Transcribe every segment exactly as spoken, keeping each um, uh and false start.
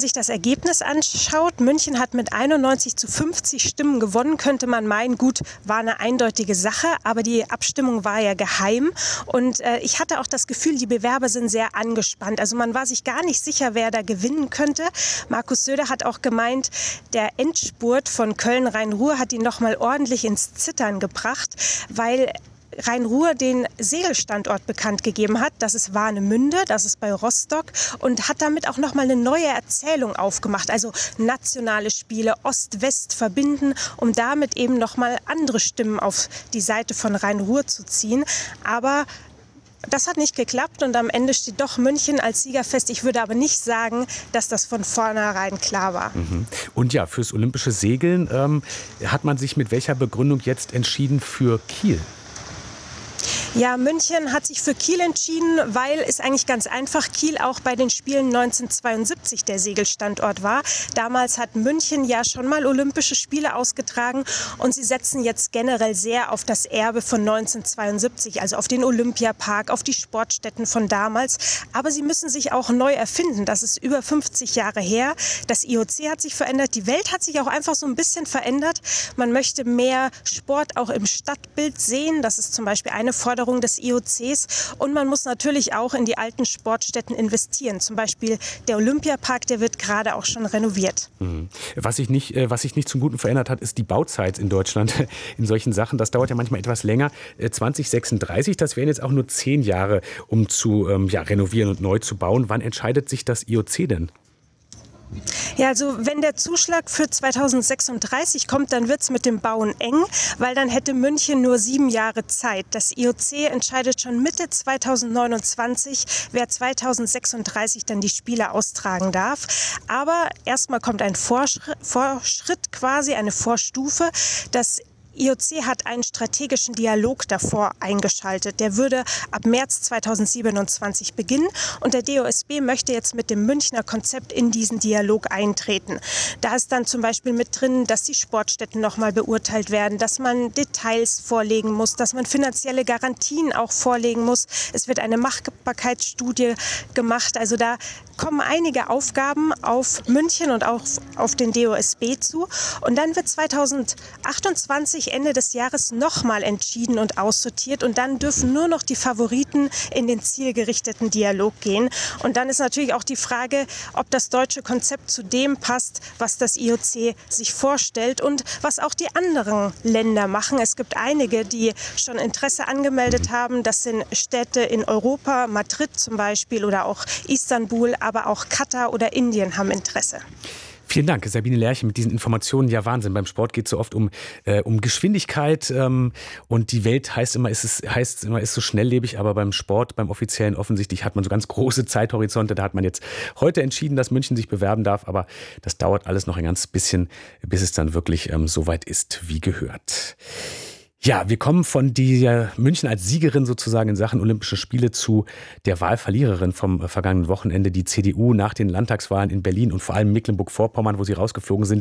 sich das Ergebnis anschaut, München hat mit einundneunzig zu fünfzig Stimmen gewonnen, könnte man meinen, gut, war eine eindeutige Sache, aber die Abstimmung war ja geheim und äh, ich hatte auch das Gefühl, die Bewerber sind sehr angespannt. Also man war sich gar nicht sicher, wer da gewinnen könnte. Markus Söder hat auch gemeint, der Endspurt von Köln-Rhein-Ruhr hat ihn noch mal ordentlich ins Zittern gebracht, weil Rhein-Ruhr den Segelstandort bekannt gegeben hat. Das ist Warnemünde, das ist bei Rostock und hat damit auch nochmal eine neue Erzählung aufgemacht. Also nationale Spiele, Ost-West verbinden, um damit eben nochmal andere Stimmen auf die Seite von Rhein-Ruhr zu ziehen. Aber das hat nicht geklappt und am Ende steht doch München als Sieger fest. Ich würde aber nicht sagen, dass das von vornherein klar war. Mhm. Und ja, fürs olympische Segeln ähm, hat man sich mit welcher Begründung jetzt entschieden für Kiel? Ja, München hat sich für Kiel entschieden, weil es eigentlich ganz einfach Kiel auch bei den Spielen neunzehnhundertzweiundsiebzig der Segelstandort war. Damals hat München ja schon mal Olympische Spiele ausgetragen und sie setzen jetzt generell sehr auf das Erbe von neunzehnhundertzweiundsiebzig, also auf den Olympiapark, auf die Sportstätten von damals. Aber sie müssen sich auch neu erfinden. Das ist über fünfzig Jahre her. Das I O C hat sich verändert. Die Welt hat sich auch einfach so ein bisschen verändert. Man möchte mehr Sport auch im Stadtbild sehen. Das ist zum Beispiel eine Forderung des I O Cs. Und man muss natürlich auch in die alten Sportstätten investieren. Zum Beispiel der Olympiapark, der wird gerade auch schon renoviert. Mhm. Was sich nicht, was sich nicht zum Guten verändert hat, ist die Bauzeit in Deutschland in solchen Sachen. Das dauert ja manchmal etwas länger. zwanzig sechsunddreißig, das wären jetzt auch nur zehn Jahre, um zu ähm, ja, renovieren und neu zu bauen. Wann entscheidet sich das I O C denn? Ja, also wenn der Zuschlag für zweitausendsechsunddreißig kommt, dann wird es mit dem Bauen eng, weil dann hätte München nur sieben Jahre Zeit. Das I O C entscheidet schon Mitte zweitausendneunundzwanzig, wer zweitausendsechsunddreißig dann die Spiele austragen darf. Aber erstmal kommt ein Vorschritt, Vorschritt quasi, eine Vorstufe. Das I O C hat einen strategischen Dialog davor eingeschaltet. Der würde ab März zweitausendsiebenundzwanzig beginnen und der D O S B möchte jetzt mit dem Münchner Konzept in diesen Dialog eintreten. Da ist dann zum Beispiel mit drin, dass die Sportstätten nochmal beurteilt werden, dass man Details vorlegen muss, dass man finanzielle Garantien auch vorlegen muss. Es wird eine Machbarkeitsstudie gemacht. Also da kommen einige Aufgaben auf München und auch auf den D O S B zu. Und dann wird zweitausendachtundzwanzig Ende des Jahres nochmal entschieden und aussortiert und dann dürfen nur noch die Favoriten in den zielgerichteten Dialog gehen. Und dann ist natürlich auch die Frage, ob das deutsche Konzept zu dem passt, was das I O C sich vorstellt und was auch die anderen Länder machen. Es gibt einige, die schon Interesse angemeldet haben. Das sind Städte in Europa, Madrid zum Beispiel oder auch Istanbul, aber auch Katar oder Indien haben Interesse. Vielen Dank, Sabine Lerche, mit diesen Informationen. Ja, Wahnsinn. Beim Sport geht es so oft um, äh, um Geschwindigkeit ähm, und die Welt heißt immer, ist es heißt immer, ist so schnelllebig, aber beim Sport, beim Offiziellen offensichtlich hat man so ganz große Zeithorizonte. Da hat man jetzt heute entschieden, dass München sich bewerben darf, aber das dauert alles noch ein ganz bisschen, bis es dann wirklich ähm, so weit ist, wie gehört. Ja, wir kommen von der München als Siegerin sozusagen in Sachen Olympische Spiele zu der Wahlverliererin vom vergangenen Wochenende, die C D U nach den Landtagswahlen in Berlin und vor allem Mecklenburg-Vorpommern, wo sie rausgeflogen sind.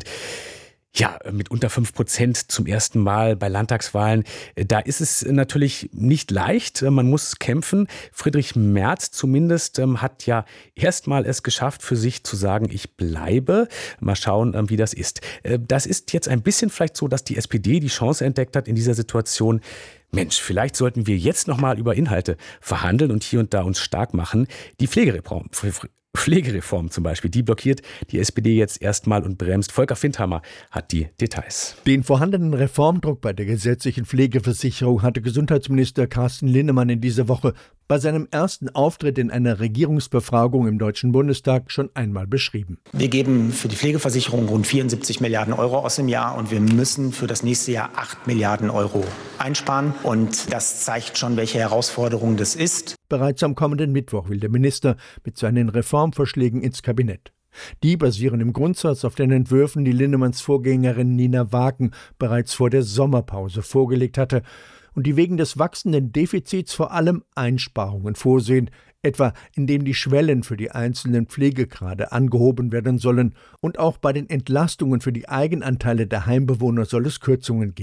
Ja, mit unter fünf Prozent zum ersten Mal bei Landtagswahlen. Da ist es natürlich nicht leicht. Man muss kämpfen. Friedrich Merz zumindest hat ja erstmal es geschafft, für sich zu sagen, ich bleibe. Mal schauen, wie das ist. Das ist jetzt ein bisschen vielleicht so, dass die S P D die Chance entdeckt hat in dieser Situation. Mensch, vielleicht sollten wir jetzt noch mal über Inhalte verhandeln und hier und da uns stark machen. Die Pflegereform, Pflegereform zum Beispiel, die blockiert die S P D jetzt erstmal und bremst. Volker Findhammer hat die Details. Den vorhandenen Reformdruck bei der gesetzlichen Pflegeversicherung hatte Gesundheitsminister Carsten Linnemann in dieser Woche bei seinem ersten Auftritt in einer Regierungsbefragung im Deutschen Bundestag schon einmal beschrieben. Wir geben für die Pflegeversicherung rund vierundsiebzig Milliarden Euro aus im Jahr und wir müssen für das nächste Jahr acht Milliarden Euro einsparen. Und das zeigt schon, welche Herausforderung das ist. Bereits am kommenden Mittwoch will der Minister mit seinen Reformvorschlägen ins Kabinett. Die basieren im Grundsatz auf den Entwürfen, die Linnemanns Vorgängerin Nina Wagen bereits vor der Sommerpause vorgelegt hatte und die wegen des wachsenden Defizits vor allem Einsparungen vorsehen, etwa indem die Schwellen für die einzelnen Pflegegrade angehoben werden sollen und auch bei den Entlastungen für die Eigenanteile der Heimbewohner soll es Kürzungen geben.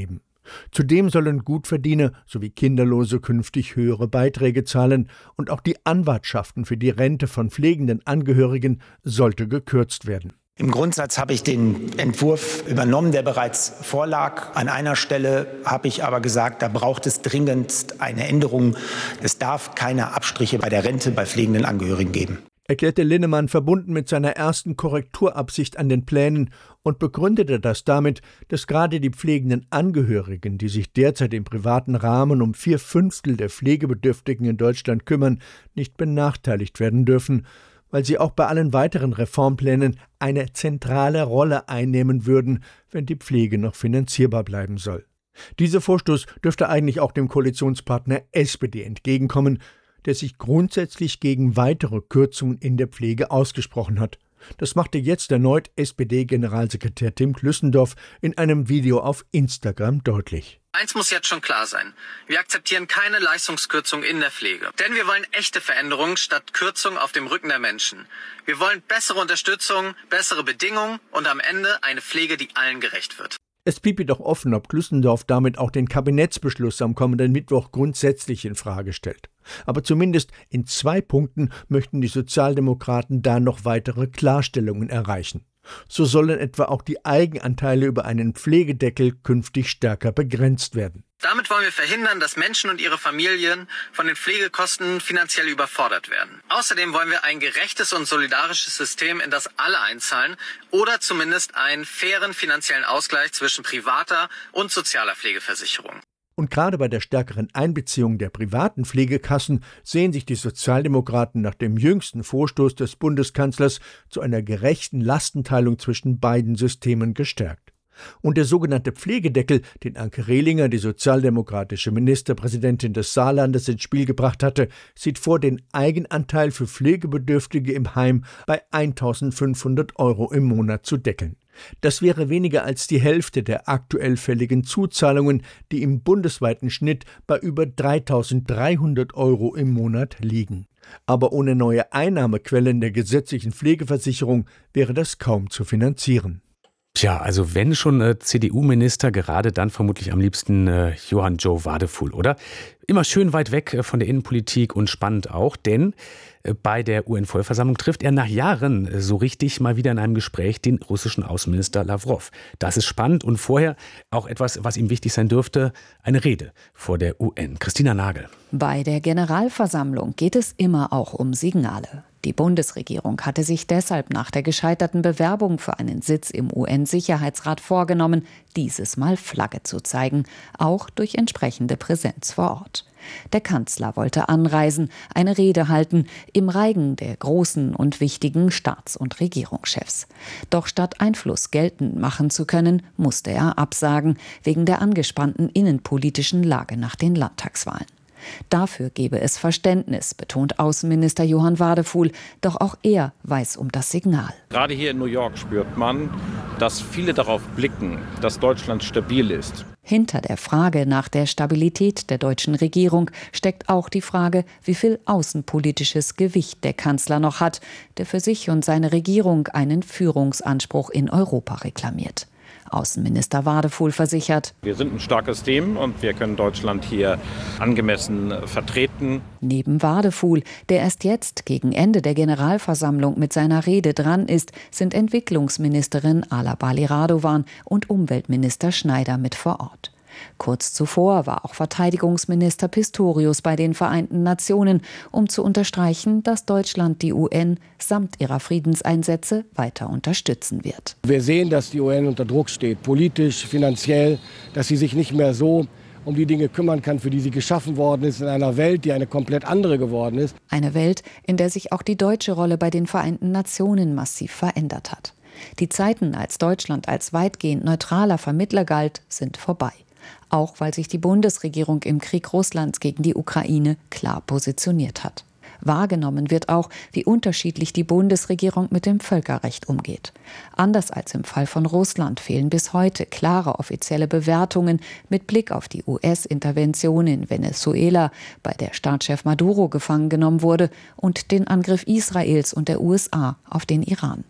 Zudem sollen Gutverdiener sowie Kinderlose künftig höhere Beiträge zahlen und auch die Anwartschaften für die Rente von pflegenden Angehörigen sollte gekürzt werden. Im Grundsatz habe ich den Entwurf übernommen, der bereits vorlag. An einer Stelle habe ich aber gesagt, da braucht es dringend eine Änderung. Es darf keine Abstriche bei der Rente bei pflegenden Angehörigen geben, erklärte Linnemann, verbunden mit seiner ersten Korrekturabsicht an den Plänen, und begründete das damit, dass gerade die pflegenden Angehörigen, die sich derzeit im privaten Rahmen um vier Fünftel der Pflegebedürftigen in Deutschland kümmern, nicht benachteiligt werden dürfen, weil sie auch bei allen weiteren Reformplänen eine zentrale Rolle einnehmen würden, wenn die Pflege noch finanzierbar bleiben soll. Dieser Vorstoß dürfte eigentlich auch dem Koalitionspartner S P D entgegenkommen, der sich grundsätzlich gegen weitere Kürzungen in der Pflege ausgesprochen hat. Das machte jetzt erneut S P D-Generalsekretär Tim Klüssendorf in einem Video auf Instagram deutlich. Eins muss jetzt schon klar sein. Wir akzeptieren keine Leistungskürzung in der Pflege. Denn wir wollen echte Veränderungen statt Kürzung auf dem Rücken der Menschen. Wir wollen bessere Unterstützung, bessere Bedingungen und am Ende eine Pflege, die allen gerecht wird. Es blieb jedoch offen, ob Klüssendorf damit auch den Kabinettsbeschluss am kommenden Mittwoch grundsätzlich in Frage stellt. Aber zumindest in zwei Punkten möchten die Sozialdemokraten da noch weitere Klarstellungen erreichen. So sollen etwa auch die Eigenanteile über einen Pflegedeckel künftig stärker begrenzt werden. Damit wollen wir verhindern, dass Menschen und ihre Familien von den Pflegekosten finanziell überfordert werden. Außerdem wollen wir ein gerechtes und solidarisches System, in das alle einzahlen, oder zumindest einen fairen finanziellen Ausgleich zwischen privater und sozialer Pflegeversicherung. Und gerade bei der stärkeren Einbeziehung der privaten Pflegekassen sehen sich die Sozialdemokraten nach dem jüngsten Vorstoß des Bundeskanzlers zu einer gerechten Lastenteilung zwischen beiden Systemen gestärkt. Und der sogenannte Pflegedeckel, den Anke Rehlinger, die sozialdemokratische Ministerpräsidentin des Saarlandes, ins Spiel gebracht hatte, sieht vor, den Eigenanteil für Pflegebedürftige im Heim bei eintausendfünfhundert Euro im Monat zu deckeln. Das wäre weniger als die Hälfte der aktuell fälligen Zuzahlungen, die im bundesweiten Schnitt bei über dreitausenddreihundert Euro im Monat liegen. Aber ohne neue Einnahmequellen der gesetzlichen Pflegeversicherung wäre das kaum zu finanzieren. Tja, also wenn schon äh, C D U-Minister, gerade dann vermutlich am liebsten äh, Johann Joe Wadefuhl, oder? Immer schön weit weg äh, von der Innenpolitik und spannend auch, denn äh, bei der U N-Vollversammlung trifft er nach Jahren äh, so richtig mal wieder in einem Gespräch den russischen Außenminister Lavrov. Das ist spannend und vorher auch etwas, was ihm wichtig sein dürfte, eine Rede vor der U N. Christina Nagel. Bei der Generalversammlung geht es immer auch um Signale. Die Bundesregierung hatte sich deshalb nach der gescheiterten Bewerbung für einen Sitz im U N-Sicherheitsrat vorgenommen, dieses Mal Flagge zu zeigen, auch durch entsprechende Präsenz vor Ort. Der Kanzler wollte anreisen, eine Rede halten, im Reigen der großen und wichtigen Staats- und Regierungschefs. Doch statt Einfluss geltend machen zu können, musste er absagen, wegen der angespannten innenpolitischen Lage nach den Landtagswahlen. Dafür gebe es Verständnis, betont Außenminister Johann Wadefuhl. Doch auch er weiß um das Signal. Gerade hier in New York spürt man, dass viele darauf blicken, dass Deutschland stabil ist. Hinter der Frage nach der Stabilität der deutschen Regierung steckt auch die Frage, wie viel außenpolitisches Gewicht der Kanzler noch hat, der für sich und seine Regierung einen Führungsanspruch in Europa reklamiert. Außenminister Wadefuhl versichert: Wir sind ein starkes Team und wir können Deutschland hier angemessen vertreten. Neben Wadefuhl, der erst jetzt gegen Ende der Generalversammlung mit seiner Rede dran ist, sind Entwicklungsministerin Ala Bali Radovan und Umweltminister Schneider mit vor Ort. Kurz zuvor war auch Verteidigungsminister Pistorius bei den Vereinten Nationen, um zu unterstreichen, dass Deutschland die U N samt ihrer Friedenseinsätze weiter unterstützen wird. Wir sehen, dass die U N unter Druck steht, politisch, finanziell, dass sie sich nicht mehr so um die Dinge kümmern kann, für die sie geschaffen worden ist, in einer Welt, die eine komplett andere geworden ist. Eine Welt, in der sich auch die deutsche Rolle bei den Vereinten Nationen massiv verändert hat. Die Zeiten, als Deutschland als weitgehend neutraler Vermittler galt, sind vorbei. Auch weil sich die Bundesregierung im Krieg Russlands gegen die Ukraine klar positioniert hat. Wahrgenommen wird auch, wie unterschiedlich die Bundesregierung mit dem Völkerrecht umgeht. Anders als im Fall von Russland fehlen bis heute klare offizielle Bewertungen mit Blick auf die U S-Intervention in Venezuela, bei der Staatschef Maduro gefangen genommen wurde, und den Angriff Israels und der U S A auf den Iran.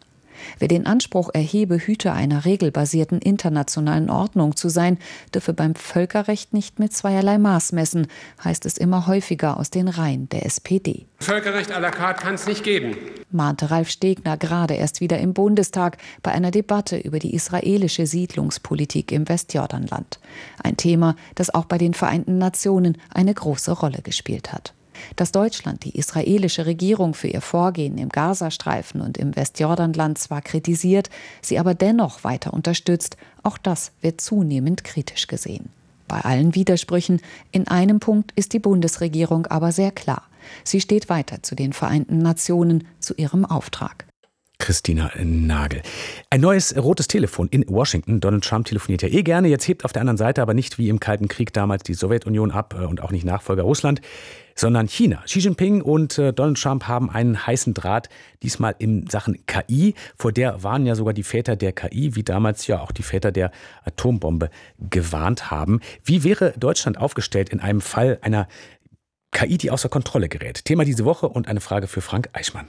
Wer den Anspruch erhebe, Hüter einer regelbasierten internationalen Ordnung zu sein, dürfe beim Völkerrecht nicht mit zweierlei Maß messen, heißt es immer häufiger aus den Reihen der S P D. Völkerrecht à la carte kann es nicht geben, mahnte Ralf Stegner gerade erst wieder im Bundestag bei einer Debatte über die israelische Siedlungspolitik im Westjordanland. Ein Thema, das auch bei den Vereinten Nationen eine große Rolle gespielt hat. Dass Deutschland die israelische Regierung für ihr Vorgehen im Gazastreifen und im Westjordanland zwar kritisiert, sie aber dennoch weiter unterstützt, auch das wird zunehmend kritisch gesehen. Bei allen Widersprüchen, in einem Punkt ist die Bundesregierung aber sehr klar. Sie steht weiter zu den Vereinten Nationen, zu ihrem Auftrag. Christina Nagel. Ein neues rotes Telefon in Washington. Donald Trump telefoniert ja eh gerne. Jetzt hebt auf der anderen Seite aber nicht wie im Kalten Krieg damals die Sowjetunion ab und auch nicht Nachfolger Russland, sondern China. Xi Jinping und Donald Trump haben einen heißen Draht, diesmal in Sachen K I. Vor der waren ja sogar die Väter der K I, wie damals ja auch die Väter der Atombombe gewarnt haben. Wie wäre Deutschland aufgestellt in einem Fall einer K I, die außer Kontrolle gerät? Thema diese Woche und eine Frage für Frank Eichmann.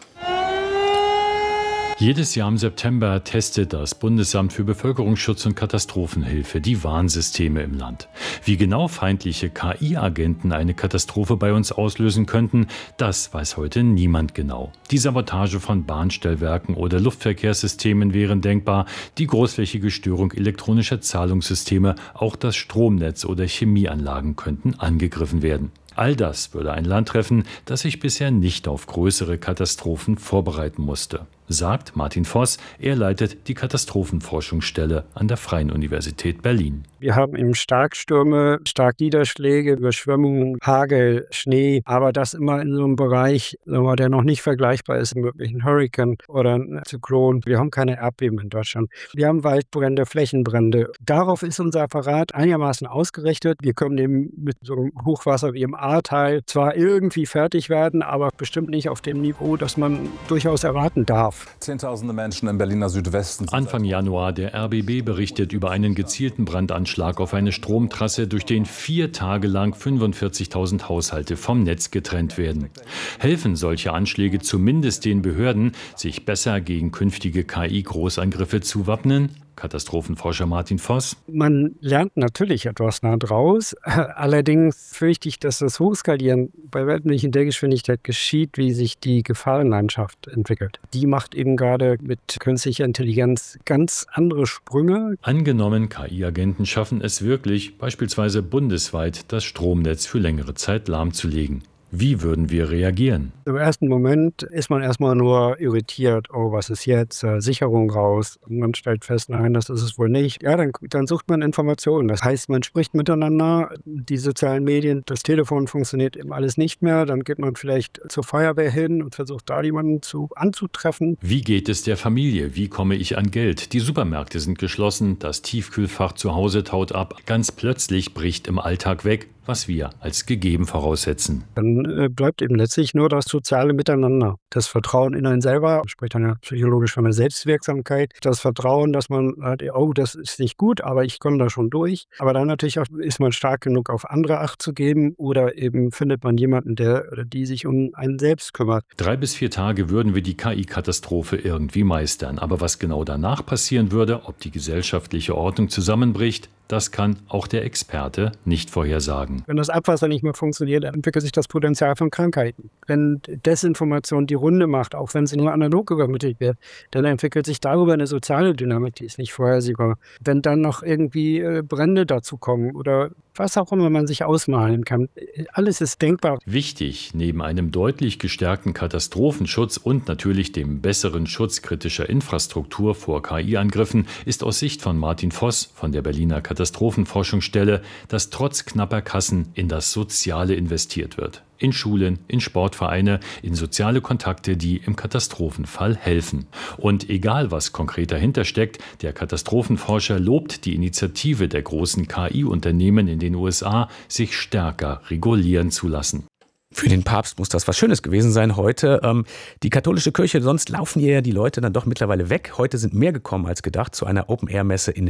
Jedes Jahr im September testet das Bundesamt für Bevölkerungsschutz und Katastrophenhilfe die Warnsysteme im Land. Wie genau feindliche K I-Agenten eine Katastrophe bei uns auslösen könnten, das weiß heute niemand genau. Die Sabotage von Bahnstellwerken oder Luftverkehrssystemen wären denkbar, die großflächige Störung elektronischer Zahlungssysteme, auch das Stromnetz oder Chemieanlagen könnten angegriffen werden. All das würde ein Land treffen, das sich bisher nicht auf größere Katastrophen vorbereiten musste, sagt Martin Voss. Er leitet die Katastrophenforschungsstelle an der Freien Universität Berlin. Wir haben eben Starkstürme, Starkniederschläge, Überschwemmungen, Hagel, Schnee, aber das immer in so einem Bereich, der noch nicht vergleichbar ist mit einem Hurrikan oder einem Zyklon. Wir haben keine Erdbeben in Deutschland. Wir haben Waldbrände, Flächenbrände. Darauf ist unser Apparat einigermaßen ausgerichtet. Wir können eben mit so einem Hochwasser wie im Ahrtal zwar irgendwie fertig werden, aber bestimmt nicht auf dem Niveau, das man durchaus erwarten darf. Zehntausende Menschen im Berliner Südwesten. Anfang Januar, der R B B berichtet über einen gezielten Brandanschlag auf eine Stromtrasse, durch den vier Tage lang fünfundvierzigtausend Haushalte vom Netz getrennt werden. Helfen solche Anschläge zumindest den Behörden, sich besser gegen künftige K I-Großangriffe zu wappnen? Katastrophenforscher Martin Voss. Man lernt natürlich etwas draus. Allerdings fürchte ich, dass das Hochskalieren bei weitem nicht in der Geschwindigkeit geschieht, wie sich die Gefahrenlandschaft entwickelt. Die macht eben gerade mit künstlicher Intelligenz ganz andere Sprünge. Angenommen, K I-Agenten schaffen es wirklich, beispielsweise bundesweit das Stromnetz für längere Zeit lahmzulegen. Wie würden wir reagieren? Im ersten Moment ist man erstmal nur irritiert. Oh, was ist jetzt? Äh, Sicherung raus. Und man stellt fest, nein, das ist es wohl nicht. Ja, dann, dann sucht man Informationen. Das heißt, man spricht miteinander. Die sozialen Medien, das Telefon funktioniert eben alles nicht mehr. Dann geht man vielleicht zur Feuerwehr hin und versucht da jemanden zu, anzutreffen. Wie geht es der Familie? Wie komme ich an Geld? Die Supermärkte sind geschlossen. Das Tiefkühlfach zu Hause taut ab. Ganz plötzlich bricht im Alltag weg, was wir als gegeben voraussetzen. Dann äh, bleibt eben letztlich nur das soziale Miteinander. Das Vertrauen in einen selber, spricht dann ja psychologisch von der Selbstwirksamkeit. Das Vertrauen, dass man sagt, oh, das ist nicht gut, aber ich komme da schon durch. Aber dann natürlich auch, ist man stark genug, auf andere Acht zu geben, oder eben findet man jemanden, der oder die sich um einen selbst kümmert. Drei bis vier Tage würden wir die K I-Katastrophe irgendwie meistern. Aber was genau danach passieren würde, ob die gesellschaftliche Ordnung zusammenbricht, das kann auch der Experte nicht vorhersagen. Wenn das Abwasser nicht mehr funktioniert, dann entwickelt sich das Potenzial von Krankheiten. Wenn Desinformation die Runde macht, auch wenn sie nur analog übermittelt wird, dann entwickelt sich darüber eine soziale Dynamik, die ist nicht vorhersehbar. Wenn dann noch irgendwie äh, Brände dazu kommen oder was auch immer man sich ausmalen kann, alles ist denkbar. Wichtig, neben einem deutlich gestärkten Katastrophenschutz und natürlich dem besseren Schutz kritischer Infrastruktur vor K I-Angriffen, ist aus Sicht von Martin Voss von der Berliner Katastrophenforschungsstelle, dass trotz knapper Kassen in das Soziale investiert wird. In Schulen, in Sportvereine, in soziale Kontakte, die im Katastrophenfall helfen. Und egal, was konkret dahinter steckt, der Katastrophenforscher lobt die Initiative der großen K I-Unternehmen in den U S A, sich stärker regulieren zu lassen. Für den Papst muss das was Schönes gewesen sein heute. Ähm, die katholische Kirche, sonst laufen ja die Leute dann doch mittlerweile weg. Heute sind mehr gekommen als gedacht zu einer Open-Air-Messe in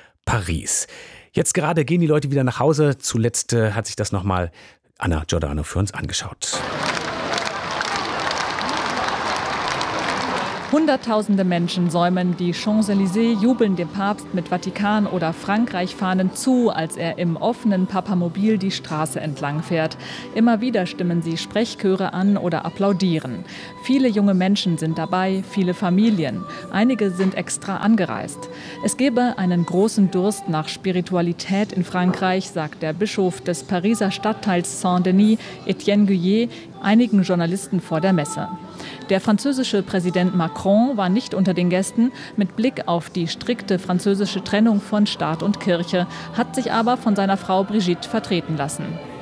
Paris. Jetzt gerade gehen die Leute wieder nach Hause. Zuletzt äh, hat sich das nochmal Anna Giordano für uns angeschaut. Hunderttausende Menschen säumen die Champs-Élysées, jubeln dem Papst mit Vatikan- oder Frankreich-Fahnen zu, als er im offenen Papamobil die Straße entlang fährt. Immer wieder stimmen sie Sprechchöre an oder applaudieren. Viele junge Menschen sind dabei, viele Familien. Einige sind extra angereist. Es gebe einen großen Durst nach Spiritualität in Frankreich, sagt der Bischof des Pariser Stadtteils Saint-Denis, Etienne Guyet, einigen Journalisten vor der Messe. Der französische Präsident Macron war nicht unter den Gästen. Mit Blick auf die strikte französische Trennung von Staat und Kirche, hat sich aber von seiner Frau Brigitte vertreten lassen.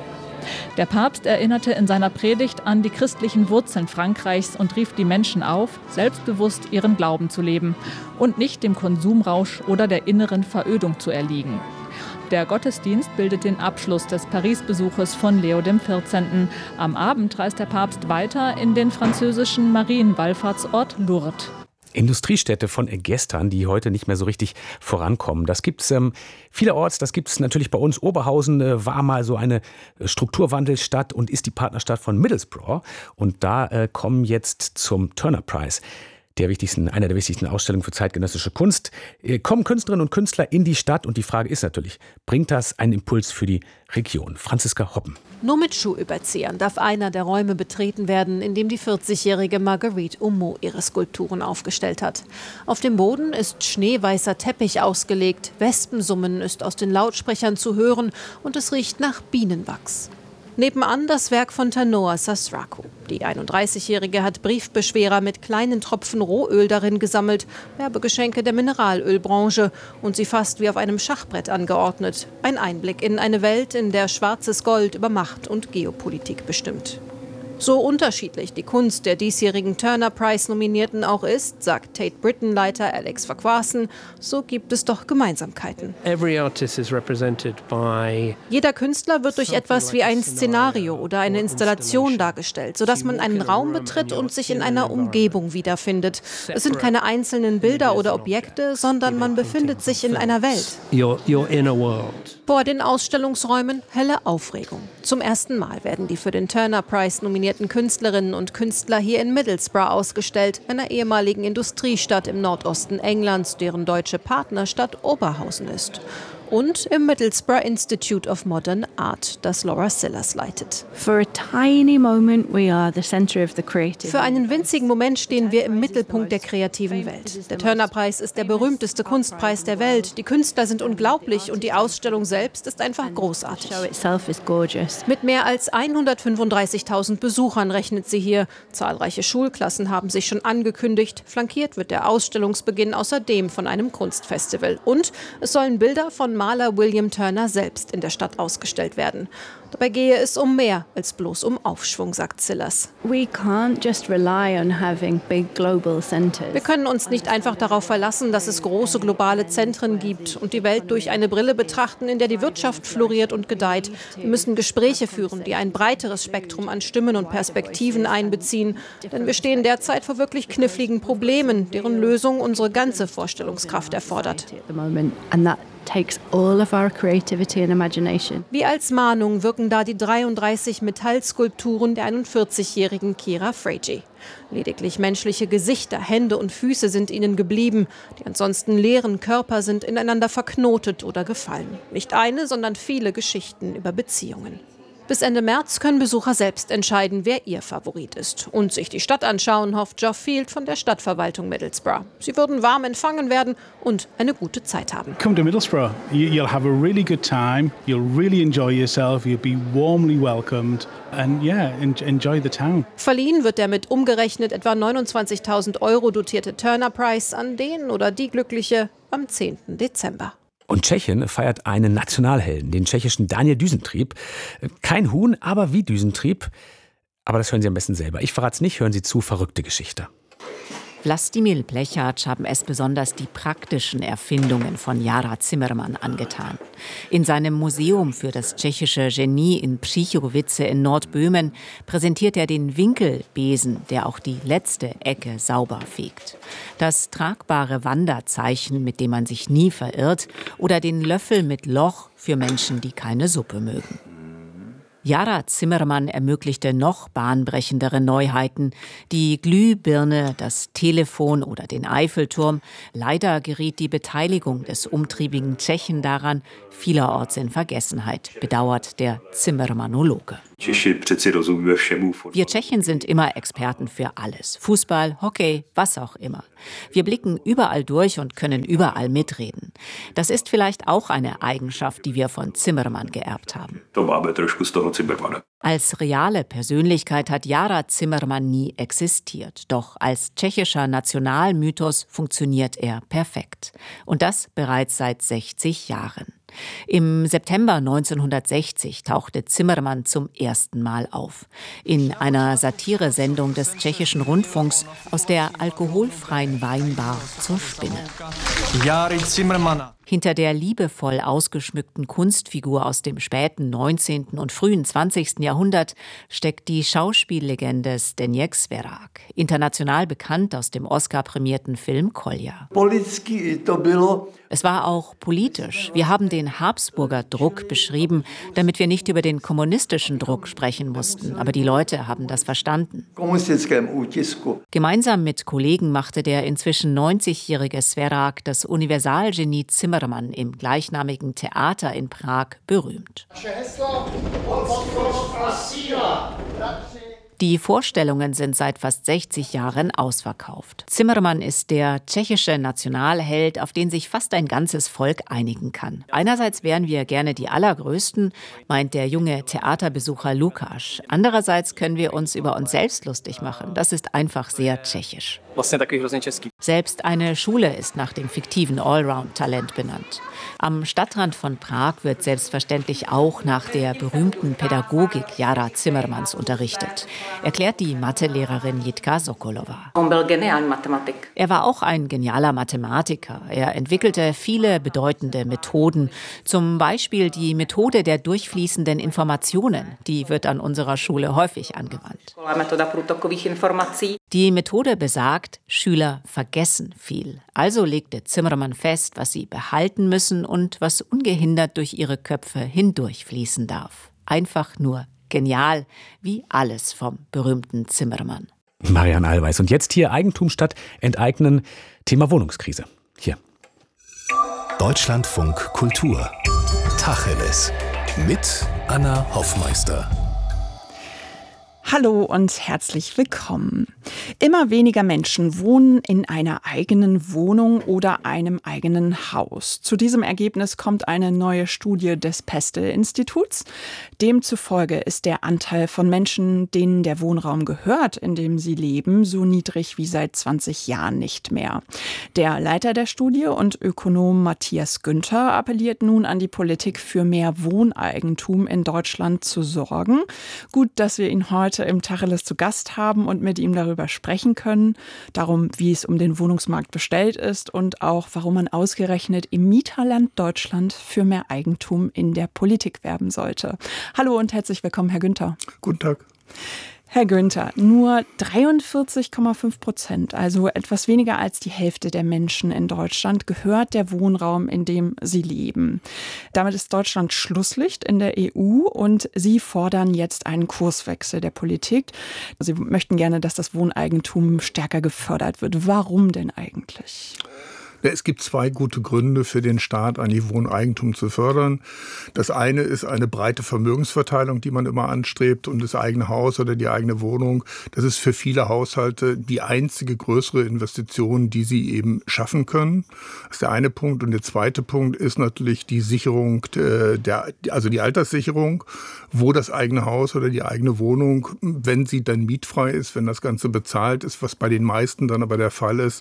Der Papst erinnerte in seiner Predigt an die christlichen Wurzeln Frankreichs und rief die Menschen auf, selbstbewusst ihren Glauben zu leben und nicht dem Konsumrausch oder der inneren Verödung zu erliegen. Der Gottesdienst bildet den Abschluss des Paris-Besuches von Leo dem vierzehnten. Am Abend reist der Papst weiter in den französischen Marienwallfahrtsort Lourdes. Industriestädte von gestern, die heute nicht mehr so richtig vorankommen. Das gibt es ähm, vielerorts, das gibt es natürlich bei uns. Oberhausen äh, war mal so eine Strukturwandelstadt und ist die Partnerstadt von Middlesbrough. Und da äh, kommen jetzt zum Turner Prize, der wichtigsten, einer der wichtigsten Ausstellungen für zeitgenössische Kunst, äh, kommen Künstlerinnen und Künstler in die Stadt. Und die Frage ist natürlich, bringt das einen Impuls für die Region? Franziska Hoppen. Nur mit Schuhüberziehern darf einer der Räume betreten werden, in dem die vierzigjährige Marguerite Aumeau ihre Skulpturen aufgestellt hat. Auf dem Boden ist schneeweißer Teppich ausgelegt, Wespensummen ist aus den Lautsprechern zu hören und es riecht nach Bienenwachs. Nebenan das Werk von Tanoa Sasraku. Die einunddreißigjährige hat Briefbeschwerer mit kleinen Tropfen Rohöl darin gesammelt, Werbegeschenke der Mineralölbranche und sie fast wie auf einem Schachbrett angeordnet. Ein Einblick in eine Welt, in der schwarzes Gold über Macht und Geopolitik bestimmt. So unterschiedlich die Kunst der diesjährigen Turner Prize-Nominierten auch ist, sagt Tate Britain-Leiter Alex Farquharson, so gibt es doch Gemeinsamkeiten. Jeder Künstler wird durch etwas wie ein Szenario oder eine Installation dargestellt, sodass man einen Raum betritt und sich in einer Umgebung wiederfindet. Es sind keine einzelnen Bilder oder Objekte, sondern man befindet sich in einer Welt. Vor den Ausstellungsräumen helle Aufregung. Zum ersten Mal werden die für den Turner Prize nominierten Künstlerinnen und Künstler hier in Middlesbrough ausgestellt, einer ehemaligen Industriestadt im Nordosten Englands, deren deutsche Partnerstadt Oberhausen ist. Und im Middlesbrough Institute of Modern Art, das Laura Sillars leitet. Für einen winzigen Moment stehen wir im Mittelpunkt der kreativen Welt. Der Turner-Preis ist der berühmteste Kunstpreis der Welt. Die Künstler sind unglaublich und die Ausstellung selbst ist einfach großartig. Mit mehr als hundertfünfunddreißigtausend Besuchern rechnet sie hier. Zahlreiche Schulklassen haben sich schon angekündigt. Flankiert wird der Ausstellungsbeginn außerdem von einem Kunstfestival. Und es sollen Bilder von Maler William Turner selbst in der Stadt ausgestellt werden. Dabei gehe es um mehr als bloß um Aufschwung, sagt Sillars. Wir können uns nicht einfach darauf verlassen, dass es große globale Zentren gibt und die Welt durch eine Brille betrachten, in der die Wirtschaft floriert und gedeiht. Wir müssen Gespräche führen, die ein breiteres Spektrum an Stimmen und Perspektiven einbeziehen. Denn wir stehen derzeit vor wirklich kniffligen Problemen, deren Lösung unsere ganze Vorstellungskraft erfordert. Takes all of our creativity and imagination. Wie als Mahnung wirken da die dreiunddreißig Metallskulpturen der einundvierzigjährigen Kira Frege. Lediglich menschliche Gesichter, Hände und Füße sind ihnen geblieben. Die ansonsten leeren Körper sind ineinander verknotet oder gefallen. Nicht eine, sondern viele Geschichten über Beziehungen. Bis Ende März können Besucher selbst entscheiden, wer ihr Favorit ist. Und sich die Stadt anschauen, hofft Geoff Field von der Stadtverwaltung Middlesbrough. Sie würden warm empfangen werden und eine gute Zeit haben. Come to Middlesbrough. You'll have a really good time. You'll really enjoy yourself. You'll be warmly welcomed. And yeah, enjoy the town. Verliehen wird der mit umgerechnet etwa neunundzwanzigtausend Euro dotierte Turner Prize an den oder die Glückliche am zehnten Dezember. Und Tschechien feiert einen Nationalhelden, den tschechischen Daniel Düsentrieb. Kein Huhn, aber wie Düsentrieb. Aber das hören Sie am besten selber. Ich verrate es nicht, hören Sie zu, verrückte Geschichte. Vlastimil Plechac haben es besonders die praktischen Erfindungen von Jara Zimmermann angetan. In seinem Museum für das tschechische Genie in Příchovice in Nordböhmen präsentiert er den Winkelbesen, der auch die letzte Ecke sauber fegt. Das tragbare Wanderzeichen, mit dem man sich nie verirrt, oder den Löffel mit Loch für Menschen, die keine Suppe mögen. Yara Zimmermann ermöglichte noch bahnbrechendere Neuheiten. Die Glühbirne, das Telefon oder den Eiffelturm. Leider geriet die Beteiligung des umtriebigen Tschechen daran vielerorts in Vergessenheit, bedauert der Zimmermannologe. Wir Tschechen sind immer Experten für alles. Fußball, Hockey, was auch immer. Wir blicken überall durch und können überall mitreden. Das ist vielleicht auch eine Eigenschaft, die wir von Zimmermann geerbt haben. Als reale Persönlichkeit hat Yara Zimmermann nie existiert. Doch als tschechischer Nationalmythos funktioniert er perfekt. Und das bereits seit sechzig Jahren. Im September neunzehnhundertsechzig tauchte Zimmermann zum ersten Mal auf. In einer Satiresendung des tschechischen Rundfunks aus der alkoholfreien Weinbar zur Spinne. Jari Zimmermann. Hinter der liebevoll ausgeschmückten Kunstfigur aus dem späten neunzehnten und frühen zwanzigsten Jahrhundert steckt die Schauspiellegende Zdeněk Svěrák, international bekannt aus dem Oscar-prämierten Film Kolja. Es war auch politisch. Wir haben den Habsburger Druck beschrieben, damit wir nicht über den kommunistischen Druck sprechen mussten. Aber die Leute haben das verstanden. Gemeinsam mit Kollegen machte der inzwischen neunzigjährige Svěrák das Universalgenie Zimmermann im gleichnamigen Theater in Prag berühmt. Die Vorstellungen sind seit fast sechzig Jahren ausverkauft. Zimmermann ist der tschechische Nationalheld, auf den sich fast ein ganzes Volk einigen kann. Einerseits wären wir gerne die Allergrößten, meint der junge Theaterbesucher Lukáš. Andererseits können wir uns über uns selbst lustig machen. Das ist einfach sehr tschechisch. Selbst eine Schule ist nach dem fiktiven Allround-Talent benannt. Am Stadtrand von Prag wird selbstverständlich auch nach der berühmten Pädagogik Yara Zimmermanns unterrichtet, erklärt die Mathelehrerin Jitka Sokolova. Er war auch ein genialer Mathematiker. Er entwickelte viele bedeutende Methoden, zum Beispiel die Methode der durchfließenden Informationen. Die wird an unserer Schule häufig angewandt. Die Methode besagt, Schüler vergessen viel. Also legte Zimmermann fest, was sie behalten müssen und was ungehindert durch ihre Köpfe hindurchfließen darf. Einfach nur genial, wie alles vom berühmten Zimmermann. Marianne Allweis. Und jetzt hier Eigentum statt Enteignen, Thema Wohnungskrise. Hier. Deutschlandfunk Kultur. Tacheles. Mit Anna Hoffmeister. Hallo und herzlich willkommen. Immer weniger Menschen wohnen in einer eigenen Wohnung oder einem eigenen Haus. Zu diesem Ergebnis kommt eine neue Studie des Pestel-Instituts. Demzufolge ist der Anteil von Menschen, denen der Wohnraum gehört, in dem sie leben, so niedrig wie seit zwanzig Jahren nicht mehr. Der Leiter der Studie und Ökonom Matthias Günther appelliert nun an die Politik, für mehr Wohneigentum in Deutschland zu sorgen. Gut, dass wir ihn heute im Tacheles zu Gast haben und mit ihm darüber sprechen können, darum, wie es um den Wohnungsmarkt bestellt ist und auch, warum man ausgerechnet im Mieterland Deutschland für mehr Eigentum in der Politik werben sollte. Hallo und herzlich willkommen, Herr Günther. Guten Tag. Herr Günther, nur dreiundvierzig Komma fünf Prozent, also etwas weniger als die Hälfte der Menschen in Deutschland, gehört der Wohnraum, in dem sie leben. Damit ist Deutschland Schlusslicht in der E U und Sie fordern jetzt einen Kurswechsel der Politik. Sie möchten gerne, dass das Wohneigentum stärker gefördert wird. Warum denn eigentlich? Es gibt zwei gute Gründe für den Staat, eigentlich Wohneigentum zu fördern. Das eine ist eine breite Vermögensverteilung, die man immer anstrebt, und das eigene Haus oder die eigene Wohnung. Das ist für viele Haushalte die einzige größere Investition, die sie eben schaffen können. Das ist der eine Punkt. Und der zweite Punkt ist natürlich die Sicherung, der, also die Alterssicherung, wo das eigene Haus oder die eigene Wohnung, wenn sie dann mietfrei ist, wenn das Ganze bezahlt ist, was bei den meisten dann aber der Fall ist,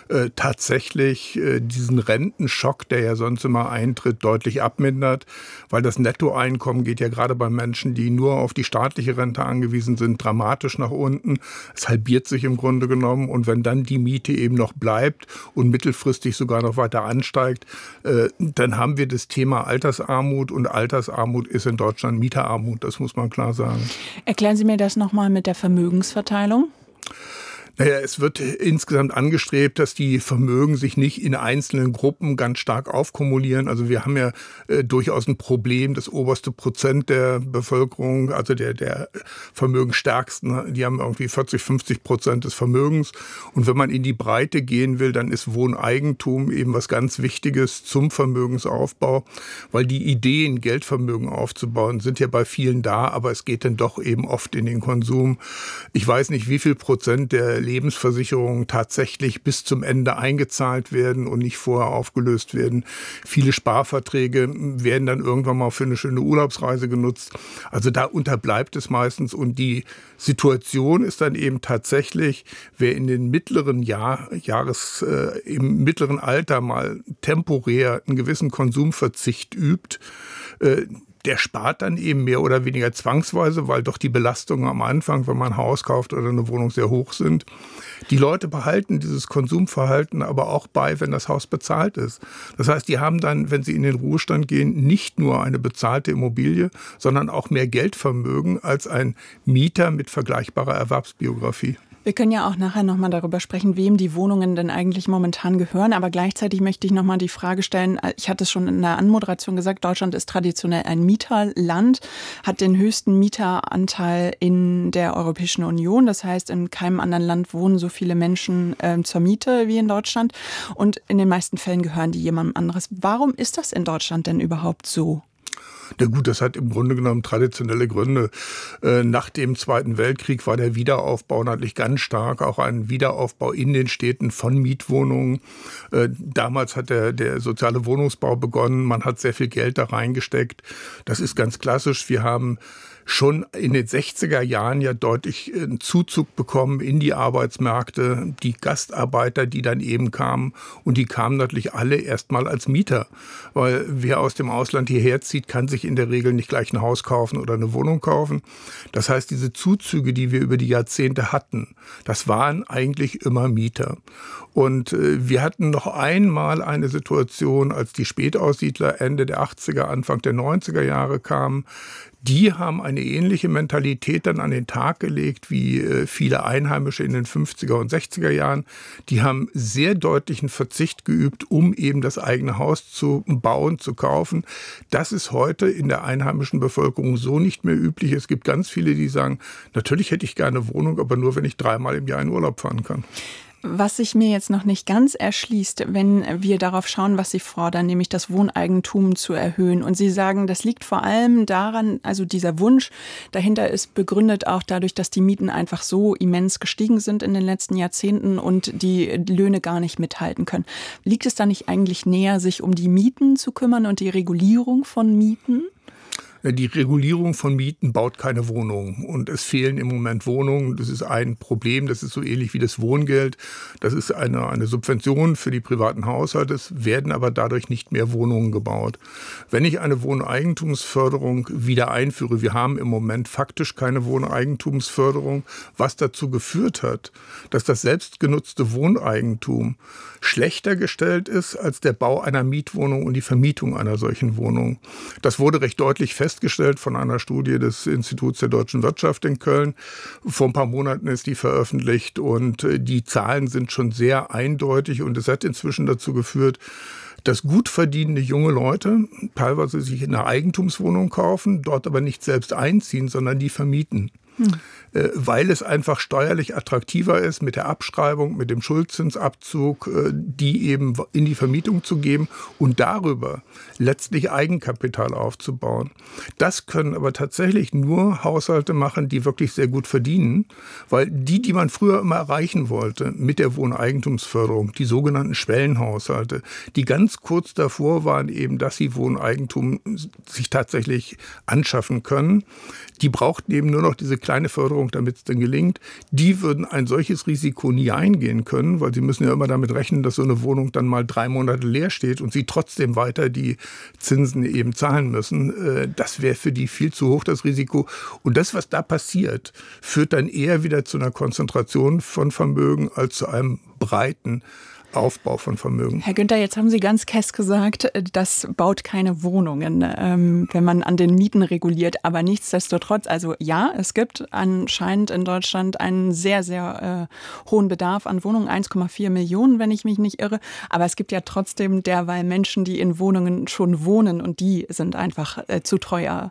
tatsächlich diesen Rentenschock, der ja sonst immer eintritt, deutlich abmindert, weil das Nettoeinkommen geht ja gerade bei Menschen, die nur auf die staatliche Rente angewiesen sind, dramatisch nach unten. Es halbiert sich im Grunde genommen, und wenn dann die Miete eben noch bleibt und mittelfristig sogar noch weiter ansteigt, dann haben wir das Thema Altersarmut, und Altersarmut ist in Deutschland Mieterarmut, das muss man klar sagen. Erklären Sie mir das nochmal mit der Vermögensverteilung. Naja, es wird insgesamt angestrebt, dass die Vermögen sich nicht in einzelnen Gruppen ganz stark aufkumulieren. Also wir haben ja äh, durchaus ein Problem, das oberste Prozent der Bevölkerung, also der, der Vermögensstärksten, die haben irgendwie vierzig, fünfzig Prozent des Vermögens. Und wenn man in die Breite gehen will, dann ist Wohneigentum eben was ganz Wichtiges zum Vermögensaufbau, weil die Ideen, Geldvermögen aufzubauen, sind ja bei vielen da, aber es geht dann doch eben oft in den Konsum. Ich weiß nicht, wie viel Prozent der Lebensversicherungen tatsächlich bis zum Ende eingezahlt werden und nicht vorher aufgelöst werden. Viele Sparverträge werden dann irgendwann mal für eine schöne Urlaubsreise genutzt. Also da unterbleibt es meistens und die Situation ist dann eben tatsächlich, wer in den mittleren Jahr, Jahres, äh, im mittleren Alter mal temporär einen gewissen Konsumverzicht übt, äh, der spart dann eben mehr oder weniger zwangsweise, weil doch die Belastungen am Anfang, wenn man ein Haus kauft oder eine Wohnung, sehr hoch sind. Die Leute behalten dieses Konsumverhalten aber auch bei, wenn das Haus bezahlt ist. Das heißt, die haben dann, wenn sie in den Ruhestand gehen, nicht nur eine bezahlte Immobilie, sondern auch mehr Geldvermögen als ein Mieter mit vergleichbarer Erwerbsbiografie. Wir können ja auch nachher nochmal darüber sprechen, wem die Wohnungen denn eigentlich momentan gehören. Aber gleichzeitig möchte ich nochmal die Frage stellen, ich hatte es schon in der Anmoderation gesagt, Deutschland ist traditionell ein Mieterland, hat den höchsten Mieteranteil in der Europäischen Union. Das heißt, in keinem anderen Land wohnen so viele Menschen äh, zur Miete wie in Deutschland. Und in den meisten Fällen gehören die jemandem anderes. Warum ist das in Deutschland denn überhaupt so? Na gut, das hat im Grunde genommen traditionelle Gründe. Nach dem Zweiten Weltkrieg war der Wiederaufbau natürlich ganz stark, auch ein Wiederaufbau in den Städten von Mietwohnungen. Damals hat der, der soziale Wohnungsbau begonnen, man hat sehr viel Geld da reingesteckt. Das ist ganz klassisch. Wir haben schon in den sechziger Jahren ja deutlich einen Zuzug bekommen in die Arbeitsmärkte. Die Gastarbeiter, die dann eben kamen, und die kamen natürlich alle erstmal als Mieter. Weil wer aus dem Ausland hierher zieht, kann sich in der Regel nicht gleich ein Haus kaufen oder eine Wohnung kaufen. Das heißt, diese Zuzüge, die wir über die Jahrzehnte hatten, das waren eigentlich immer Mieter. Und äh, wir hatten noch einmal eine Situation, als die Spätaussiedler Ende der achtziger, Anfang der neunziger Jahre kamen. Die haben eine ähnliche Mentalität dann an den Tag gelegt wie äh, viele Einheimische in den fünfziger und sechziger Jahren. Die haben sehr deutlichen Verzicht geübt, um eben das eigene Haus zu bauen, zu kaufen. Das ist heute in der einheimischen Bevölkerung so nicht mehr üblich. Es gibt ganz viele, die sagen, natürlich hätte ich gerne eine Wohnung, aber nur, wenn ich dreimal im Jahr in Urlaub fahren kann. Was sich mir jetzt noch nicht ganz erschließt, wenn wir darauf schauen, was Sie fordern, nämlich das Wohneigentum zu erhöhen. Und Sie sagen, das liegt vor allem daran, also dieser Wunsch dahinter ist begründet auch dadurch, dass die Mieten einfach so immens gestiegen sind in den letzten Jahrzehnten und die Löhne gar nicht mithalten können. Liegt es da nicht eigentlich näher, sich um die Mieten zu kümmern und die Regulierung von Mieten? Die Regulierung von Mieten baut keine Wohnungen und es fehlen im Moment Wohnungen. Das ist ein Problem, das ist so ähnlich wie das Wohngeld. Das ist eine, eine Subvention für die privaten Haushalte, es werden aber dadurch nicht mehr Wohnungen gebaut. Wenn ich eine Wohneigentumsförderung wieder einführe, wir haben im Moment faktisch keine Wohneigentumsförderung, was dazu geführt hat, dass das selbstgenutzte Wohneigentum schlechter gestellt ist als der Bau einer Mietwohnung und die Vermietung einer solchen Wohnung. Das wurde recht deutlich festgestellt. Festgestellt von einer Studie des Instituts der deutschen Wirtschaft in Köln. Vor ein paar Monaten ist die veröffentlicht und die Zahlen sind schon sehr eindeutig und es hat inzwischen dazu geführt, dass gut verdienende junge Leute teilweise sich eine Eigentumswohnung kaufen, dort aber nicht selbst einziehen, sondern die vermieten. Hm. Weil es einfach steuerlich attraktiver ist, mit der Abschreibung, mit dem Schuldzinsabzug, die eben in die Vermietung zu geben und darüber letztlich Eigenkapital aufzubauen. Das können aber tatsächlich nur Haushalte machen, die wirklich sehr gut verdienen, weil die, die man früher immer erreichen wollte mit der Wohneigentumsförderung, die sogenannten Schwellenhaushalte, die ganz kurz davor waren eben, dass sie Wohneigentum sich tatsächlich anschaffen können, die brauchten eben nur noch diese kleine Förderung, damit es dann gelingt. Die würden ein solches Risiko nie eingehen können, weil sie müssen ja immer damit rechnen, dass so eine Wohnung dann mal drei Monate leer steht und sie trotzdem weiter die Zinsen eben zahlen müssen. Das wäre für die viel zu hoch, das Risiko. Und das, was da passiert, führt dann eher wieder zu einer Konzentration von Vermögen als zu einem breiten Aufbau von Vermögen. Herr Günther, jetzt haben Sie ganz kess gesagt, das baut keine Wohnungen, ähm, wenn man an den Mieten reguliert. Aber nichtsdestotrotz, also ja, es gibt anscheinend in Deutschland einen sehr, sehr äh, hohen Bedarf an Wohnungen, eins Komma vier Millionen, wenn ich mich nicht irre. Aber es gibt ja trotzdem derweil Menschen, die in Wohnungen schon wohnen und die sind einfach äh, zu teuer.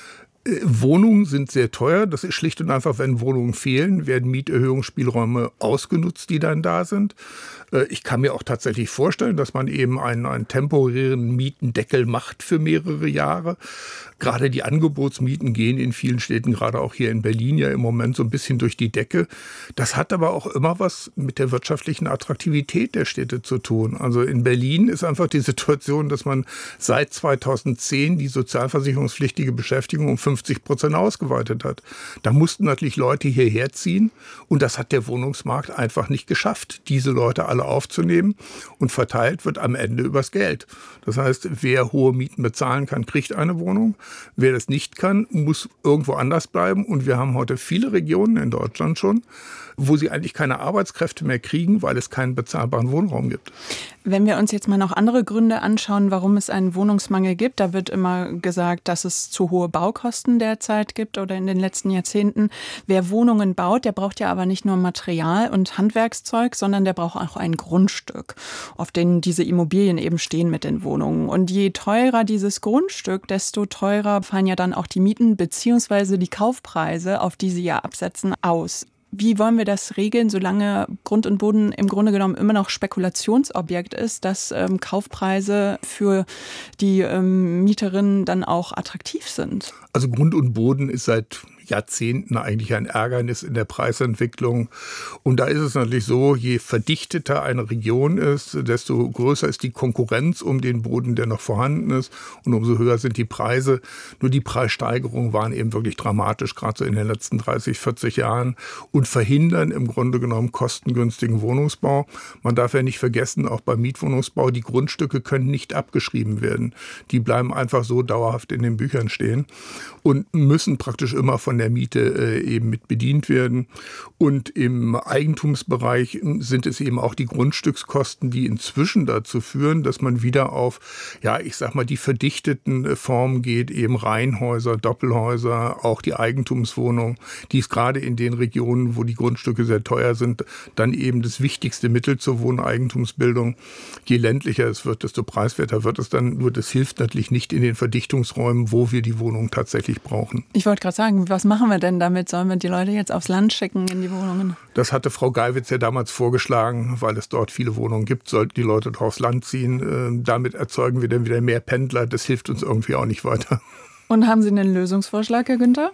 Wohnungen sind sehr teuer. Das ist schlicht und einfach, wenn Wohnungen fehlen, werden Mieterhöhungsspielräume ausgenutzt, die dann da sind. Ich kann mir auch tatsächlich vorstellen, dass man eben einen, einen temporären Mietendeckel macht für mehrere Jahre. Gerade die Angebotsmieten gehen in vielen Städten, gerade auch hier in Berlin, ja im Moment so ein bisschen durch die Decke. Das hat aber auch immer was mit der wirtschaftlichen Attraktivität der Städte zu tun. Also in Berlin ist einfach die Situation, dass man seit zweitausendzehn die sozialversicherungspflichtige Beschäftigung um fünfzig Prozent ausgeweitet hat. Da mussten natürlich Leute hierher ziehen und das hat der Wohnungsmarkt einfach nicht geschafft, diese Leute alle aufzunehmen, und verteilt wird am Ende übers Geld. Das heißt, wer hohe Mieten bezahlen kann, kriegt eine Wohnung. Wer das nicht kann, muss irgendwo anders bleiben. Und wir haben heute viele Regionen in Deutschland schon, wo sie eigentlich keine Arbeitskräfte mehr kriegen, weil es keinen bezahlbaren Wohnraum gibt. Wenn wir uns jetzt mal noch andere Gründe anschauen, warum es einen Wohnungsmangel gibt, da wird immer gesagt, dass es zu hohe Baukosten derzeit gibt oder in den letzten Jahrzehnten. Wer Wohnungen baut, der braucht ja aber nicht nur Material und Handwerkszeug, sondern der braucht auch ein Grundstück, auf dem diese Immobilien eben stehen mit den Wohnungen. Und je teurer dieses Grundstück, desto teurer fallen ja dann auch die Mieten bzw. die Kaufpreise, auf die sie ja absetzen, aus. Wie wollen wir das regeln, solange Grund und Boden im Grunde genommen immer noch Spekulationsobjekt ist, dass ähm, Kaufpreise für die ähm, Mieterinnen dann auch attraktiv sind? Also Grund und Boden ist seit Jahrzehnten eigentlich ein Ärgernis in der Preisentwicklung. Und da ist es natürlich so, je verdichteter eine Region ist, desto größer ist die Konkurrenz um den Boden, der noch vorhanden ist. Und umso höher sind die Preise. Nur die Preissteigerungen waren eben wirklich dramatisch, gerade so in den letzten dreißig, vierzig Jahren, und verhindern im Grunde genommen kostengünstigen Wohnungsbau. Man darf ja nicht vergessen, auch beim Mietwohnungsbau, die Grundstücke können nicht abgeschrieben werden. Die bleiben einfach so dauerhaft in den Büchern stehen und müssen praktisch immer von der Miete äh, eben mit bedient werden. Und im Eigentumsbereich sind es eben auch die Grundstückskosten, die inzwischen dazu führen, dass man wieder auf, ja, ich sag mal, die verdichteten äh, Formen geht, eben Reihenhäuser, Doppelhäuser, auch die Eigentumswohnung, die ist gerade in den Regionen, wo die Grundstücke sehr teuer sind, dann eben das wichtigste Mittel zur Wohneigentumsbildung. Je ländlicher es wird, desto preiswerter wird es dann. Nur das hilft natürlich nicht in den Verdichtungsräumen, wo wir die Wohnung tatsächlich brauchen. Ich wollte gerade sagen, was machen wir denn damit? Sollen wir die Leute jetzt aufs Land schicken in die Wohnungen? Das hatte Frau Geiwitz ja damals vorgeschlagen, weil es dort viele Wohnungen gibt, sollten die Leute doch aufs Land ziehen. Damit erzeugen wir dann wieder mehr Pendler. Das hilft uns irgendwie auch nicht weiter. Und haben Sie einen Lösungsvorschlag, Herr Günther?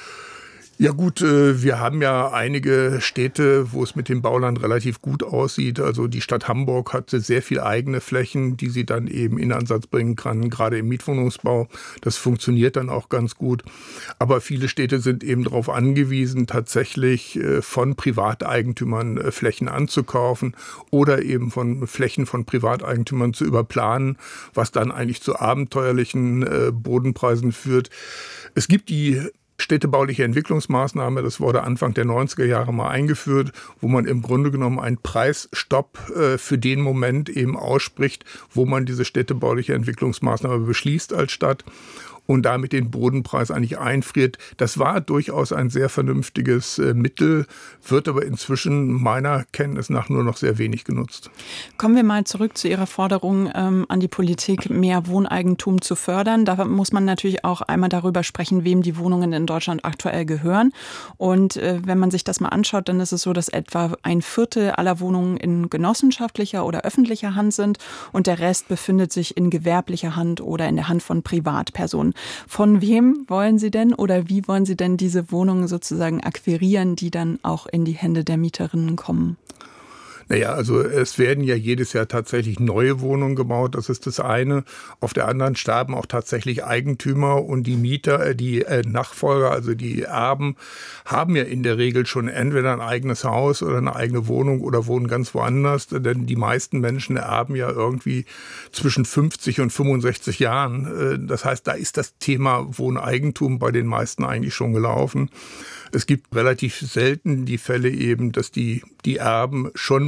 Ja gut, wir haben ja einige Städte, wo es mit dem Bauland relativ gut aussieht. Also die Stadt Hamburg hat sehr viel eigene Flächen, die sie dann eben in Ansatz bringen kann, gerade im Mietwohnungsbau. Das funktioniert dann auch ganz gut. Aber viele Städte sind eben darauf angewiesen, tatsächlich von Privateigentümern Flächen anzukaufen oder eben von Flächen von Privateigentümern zu überplanen, was dann eigentlich zu abenteuerlichen Bodenpreisen führt. Es gibt die städtebauliche Entwicklungsmaßnahme, das wurde Anfang der neunziger Jahre mal eingeführt, wo man im Grunde genommen einen Preisstopp äh, für den Moment eben ausspricht, wo man diese städtebauliche Entwicklungsmaßnahme beschließt als Stadt und damit den Bodenpreis eigentlich einfriert. Das war durchaus ein sehr vernünftiges äh, Mittel, wird aber inzwischen meiner Kenntnis nach nur noch sehr wenig genutzt. Kommen wir mal zurück zu Ihrer Forderung ähm, an die Politik, mehr Wohneigentum zu fördern. Da muss man natürlich auch einmal darüber sprechen, wem die Wohnungen in Deutschland aktuell gehören. Und äh, wenn man sich das mal anschaut, dann ist es so, dass etwa ein Viertel aller Wohnungen in genossenschaftlicher oder öffentlicher Hand sind und der Rest befindet sich in gewerblicher Hand oder in der Hand von Privatpersonen. Von wem wollen Sie denn oder wie wollen Sie denn diese Wohnungen sozusagen akquirieren, die dann auch in die Hände der Mieterinnen kommen? Naja, also es werden ja jedes Jahr tatsächlich neue Wohnungen gebaut, das ist das eine. Auf der anderen sterben auch tatsächlich Eigentümer und die Mieter, die Nachfolger, also die Erben, haben ja in der Regel schon entweder ein eigenes Haus oder eine eigene Wohnung oder wohnen ganz woanders. Denn die meisten Menschen erben ja irgendwie zwischen fünfzig und fünfundsechzig Jahren. Das heißt, da ist das Thema Wohneigentum bei den meisten eigentlich schon gelaufen. Es gibt relativ selten die Fälle eben, dass die, die Erben schon mit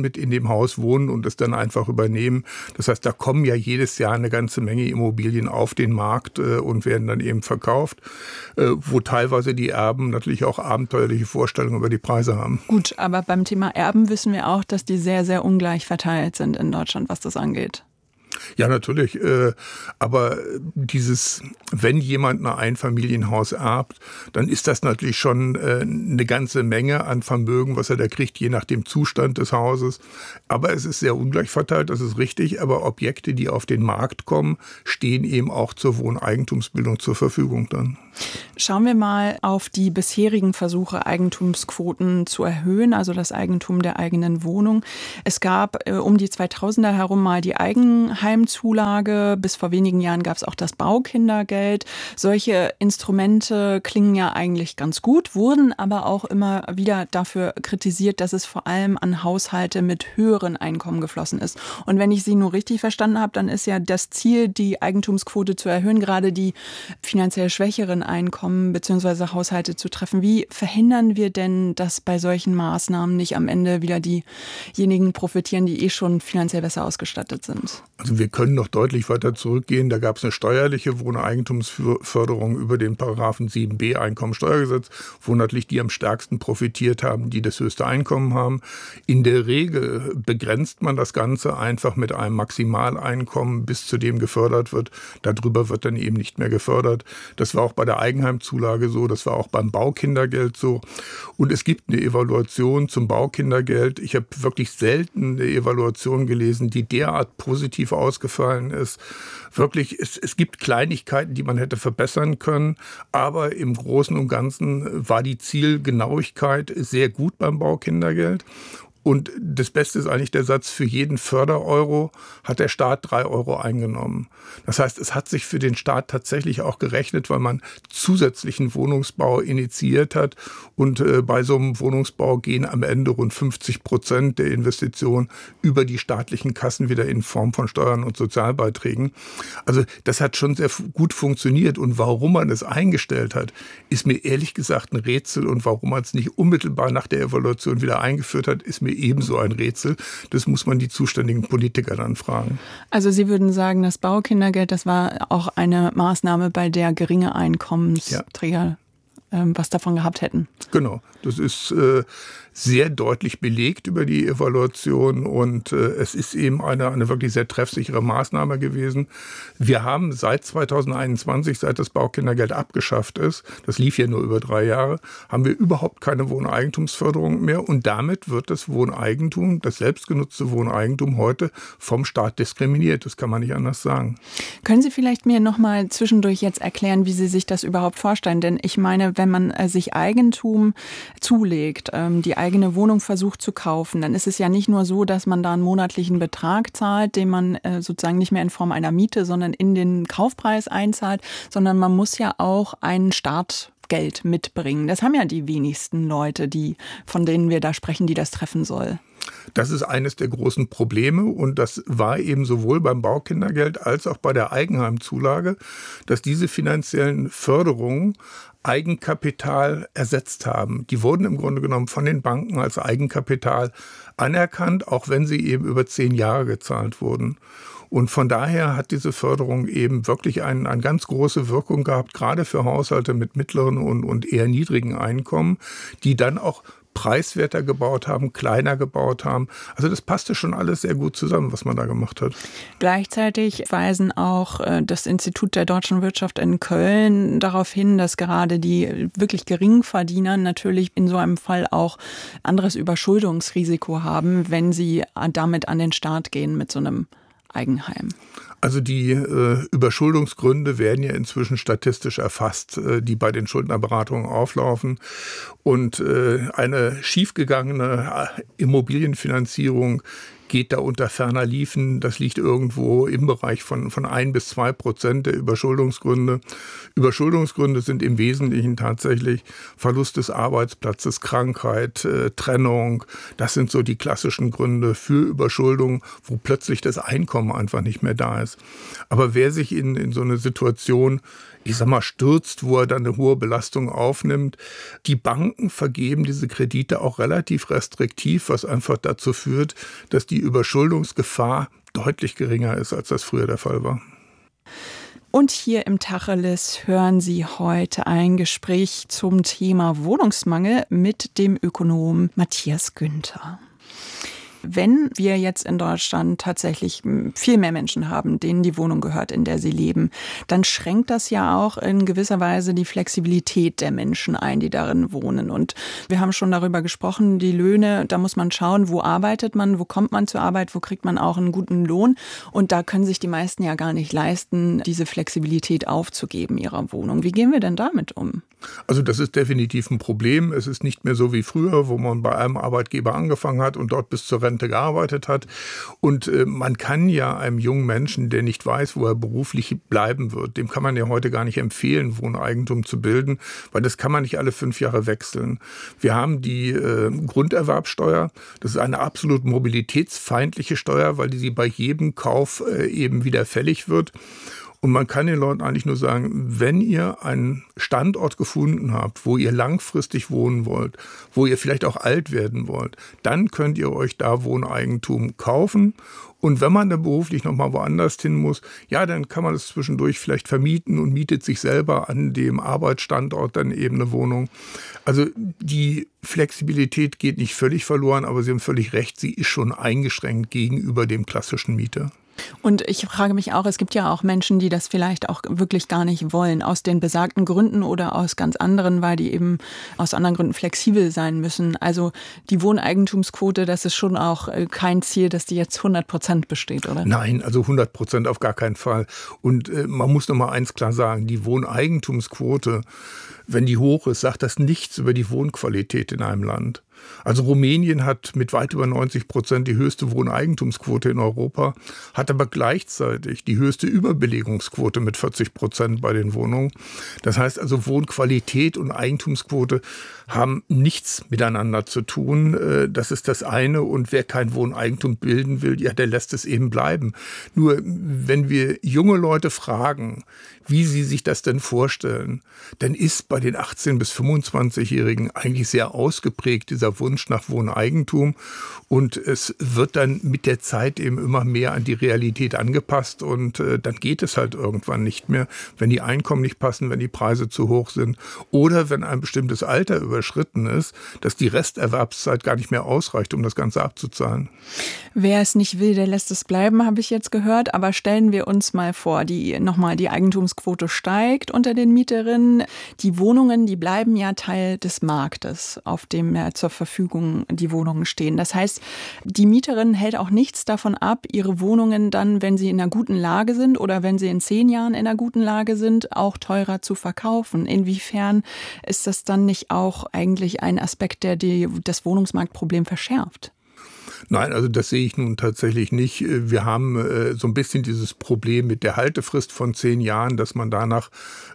mit in dem Haus wohnen und es dann einfach übernehmen. Das heißt, da kommen ja jedes Jahr eine ganze Menge Immobilien auf den Markt äh, und werden dann eben verkauft, äh, wo teilweise die Erben natürlich auch abenteuerliche Vorstellungen über die Preise haben. Gut, aber beim Thema Erben wissen wir auch, dass die sehr, sehr ungleich verteilt sind in Deutschland, was das angeht. Ja, natürlich. Äh, aber dieses, wenn jemand ein Einfamilienhaus erbt, dann ist das natürlich schon äh, eine ganze Menge an Vermögen, was er da kriegt, je nach dem Zustand des Hauses. Aber es ist sehr ungleich verteilt, das ist richtig. Aber Objekte, die auf den Markt kommen, stehen eben auch zur Wohneigentumsbildung zur Verfügung dann. Schauen wir mal auf die bisherigen Versuche, Eigentumsquoten zu erhöhen, also das Eigentum der eigenen Wohnung. Es gab äh, um die zweitausender herum mal die Eigenheimzulage. Bis vor wenigen Jahren gab es auch das Baukindergeld. Solche Instrumente klingen ja eigentlich ganz gut, wurden aber auch immer wieder dafür kritisiert, dass es vor allem an Haushalte mit höheren Einkommen geflossen ist. Und wenn ich Sie nur richtig verstanden habe, dann ist ja das Ziel, die Eigentumsquote zu erhöhen, gerade die finanziell schwächeren Einkommen bzw. Haushalte zu treffen. Wie verhindern wir denn, dass bei solchen Maßnahmen nicht am Ende wieder diejenigen profitieren, die eh schon finanziell besser ausgestattet sind? Also wir können noch deutlich weiter zurückgehen. Da gab es eine steuerliche Wohneigentumsförderung über den Paragraphen sieben b Einkommensteuergesetz, wo natürlich die am stärksten profitiert haben, die das höchste Einkommen haben. In der Regel begrenzt man das Ganze einfach mit einem Maximaleinkommen, bis zu dem gefördert wird. Darüber wird dann eben nicht mehr gefördert. Das war auch bei der Eigenheimzulage so, das war auch beim Baukindergeld so. Und es gibt eine Evaluation zum Baukindergeld. Ich habe wirklich selten eine Evaluation gelesen, die derart positiv ausgefallen ist. Wirklich, es, es gibt Kleinigkeiten, die man hätte verbessern können, aber im Großen und Ganzen war die Zielgenauigkeit sehr gut beim Baukindergeld. Und das Beste ist eigentlich der Satz, für jeden Fördereuro hat der Staat drei Euro eingenommen. Das heißt, es hat sich für den Staat tatsächlich auch gerechnet, weil man zusätzlichen Wohnungsbau initiiert hat. Und äh, bei so einem Wohnungsbau gehen am Ende rund fünfzig Prozent der Investitionen über die staatlichen Kassen wieder in Form von Steuern und Sozialbeiträgen. Also das hat schon sehr gut funktioniert. Und warum man es eingestellt hat, ist mir ehrlich gesagt ein Rätsel. Und warum man es nicht unmittelbar nach der Evaluation wieder eingeführt hat, ist mir ebenso ein Rätsel. Das muss man die zuständigen Politiker dann fragen. Also Sie würden sagen, das Baukindergeld, das war auch eine Maßnahme, bei der geringe Einkommensträger ja. ähm, was davon gehabt hätten. Genau, das ist äh, sehr deutlich belegt über die Evaluation und äh, es ist eben eine, eine wirklich sehr treffsichere Maßnahme gewesen. Wir haben seit zweitausendeinundzwanzig, seit das Baukindergeld abgeschafft ist, das lief ja nur über drei Jahre, haben wir überhaupt keine Wohneigentumsförderung mehr und damit wird das Wohneigentum, das selbstgenutzte Wohneigentum heute vom Staat diskriminiert. Das kann man nicht anders sagen. Können Sie vielleicht mir noch mal zwischendurch jetzt erklären, wie Sie sich das überhaupt vorstellen? Denn ich meine, wenn man äh, sich Eigentum zulegt, ähm, die eigene Wohnung versucht zu kaufen, dann ist es ja nicht nur so, dass man da einen monatlichen Betrag zahlt, den man äh, sozusagen nicht mehr in Form einer Miete, sondern in den Kaufpreis einzahlt, sondern man muss ja auch einen Startgeld mitbringen. Das haben ja die wenigsten Leute, die, von denen wir da sprechen, die das treffen soll. Das ist eines der großen Probleme und das war eben sowohl beim Baukindergeld als auch bei der Eigenheimzulage, dass diese finanziellen Förderungen Eigenkapital ersetzt haben. Die wurden im Grunde genommen von den Banken als Eigenkapital anerkannt, auch wenn sie eben über zehn Jahre gezahlt wurden. Und von daher hat diese Förderung eben wirklich ein, eine ganz große Wirkung gehabt, gerade für Haushalte mit mittleren und, und eher niedrigen Einkommen, die dann auch preiswerter gebaut haben, kleiner gebaut haben. Also das passte schon alles sehr gut zusammen, was man da gemacht hat. Gleichzeitig weisen auch das Institut der deutschen Wirtschaft in Köln darauf hin, dass gerade die wirklich Geringverdiener natürlich in so einem Fall auch anderes Überschuldungsrisiko haben, wenn sie damit an den Start gehen mit so einem Eigenheim. Also die äh, Überschuldungsgründe werden ja inzwischen statistisch erfasst, äh, die bei den Schuldnerberatungen auflaufen. Und äh, eine schiefgegangene Immobilienfinanzierung geht da unter ferner Liefen. Das liegt irgendwo im Bereich von, von ein bis zwei Prozent der Überschuldungsgründe. Überschuldungsgründe sind im Wesentlichen tatsächlich Verlust des Arbeitsplatzes, Krankheit, äh, Trennung. Das sind so die klassischen Gründe für Überschuldung, wo plötzlich das Einkommen einfach nicht mehr da ist. Aber wer sich in, in so eine Situation, ich sag mal, stürzt, wo er dann eine hohe Belastung aufnimmt. Die Banken vergeben diese Kredite auch relativ restriktiv, was einfach dazu führt, dass die Überschuldungsgefahr deutlich geringer ist, als das früher der Fall war. Und hier im Tacheles hören Sie heute ein Gespräch zum Thema Wohnungsmangel mit dem Ökonom Matthias Günther. Wenn wir jetzt in Deutschland tatsächlich viel mehr Menschen haben, denen die Wohnung gehört, in der sie leben, dann schränkt das ja auch in gewisser Weise die Flexibilität der Menschen ein, die darin wohnen. Und wir haben schon darüber gesprochen, die Löhne, da muss man schauen, wo arbeitet man, wo kommt man zur Arbeit, wo kriegt man auch einen guten Lohn. Und da können sich die meisten ja gar nicht leisten, diese Flexibilität aufzugeben ihrer Wohnung. Wie gehen wir denn damit um? Also das ist definitiv ein Problem. Es ist nicht mehr so wie früher, wo man bei einem Arbeitgeber angefangen hat und dort bis zur Rente gearbeitet hat. Und äh, man kann ja einem jungen Menschen, der nicht weiß, wo er beruflich bleiben wird, dem kann man ja heute gar nicht empfehlen, Wohneigentum zu bilden, weil das kann man nicht alle fünf Jahre wechseln. Wir haben die äh, Grunderwerbsteuer. Das ist eine absolut mobilitätsfeindliche Steuer, weil die sie bei jedem Kauf äh, eben wieder fällig wird. Und man kann den Leuten eigentlich nur sagen, wenn ihr einen Standort gefunden habt, wo ihr langfristig wohnen wollt, wo ihr vielleicht auch alt werden wollt, dann könnt ihr euch da Wohneigentum kaufen. Und wenn man dann beruflich nochmal woanders hin muss, ja, dann kann man es zwischendurch vielleicht vermieten und mietet sich selber an dem Arbeitsstandort dann eben eine Wohnung. Also die Flexibilität geht nicht völlig verloren, aber Sie haben völlig recht, sie ist schon eingeschränkt gegenüber dem klassischen Mieter. Und ich frage mich auch, es gibt ja auch Menschen, die das vielleicht auch wirklich gar nicht wollen, aus den besagten Gründen oder aus ganz anderen, weil die eben aus anderen Gründen flexibel sein müssen. Also die Wohneigentumsquote, das ist schon auch kein Ziel, dass die jetzt hundert Prozent besteht, oder? Nein, also hundert Prozent auf gar keinen Fall. Und äh, man muss noch mal eins klar sagen, die Wohneigentumsquote, wenn die hoch ist, sagt das nichts über die Wohnqualität in einem Land. Also Rumänien hat mit weit über neunzig Prozent die höchste Wohneigentumsquote in Europa, hat aber gleichzeitig die höchste Überbelegungsquote mit vierzig Prozent bei den Wohnungen. Das heißt also, Wohnqualität und Eigentumsquote haben nichts miteinander zu tun. Das ist das eine. Und wer kein Wohneigentum bilden will, ja, der lässt es eben bleiben. Nur wenn wir junge Leute fragen, wie sie sich das denn vorstellen, dann ist bei den achtzehn- bis fünfundzwanzigjährigen eigentlich sehr ausgeprägt dieser Wunsch nach Wohneigentum. Und es wird dann mit der Zeit eben immer mehr an die Realität angepasst. Und äh, dann geht es halt irgendwann nicht mehr, wenn die Einkommen nicht passen, wenn die Preise zu hoch sind. Oder wenn ein bestimmtes Alter überschritten ist, dass die Resterwerbszeit gar nicht mehr ausreicht, um das Ganze abzuzahlen. Wer es nicht will, der lässt es bleiben, habe ich jetzt gehört. Aber stellen wir uns mal vor, die nochmal die Eigentumsquote steigt unter den Mieterinnen. Die Wohnungen, die bleiben ja Teil des Marktes, auf dem ja zur Verfügung die Wohnungen stehen. Das heißt, die Mieterin hält auch nichts davon ab, ihre Wohnungen dann, wenn sie in einer guten Lage sind oder wenn sie in zehn Jahren in einer guten Lage sind, auch teurer zu verkaufen. Inwiefern ist das dann nicht auch eigentlich ein Aspekt, der die, das Wohnungsmarktproblem verschärft? Nein, also das sehe ich nun tatsächlich nicht. Wir haben äh, so ein bisschen dieses Problem mit der Haltefrist von zehn Jahren, dass man danach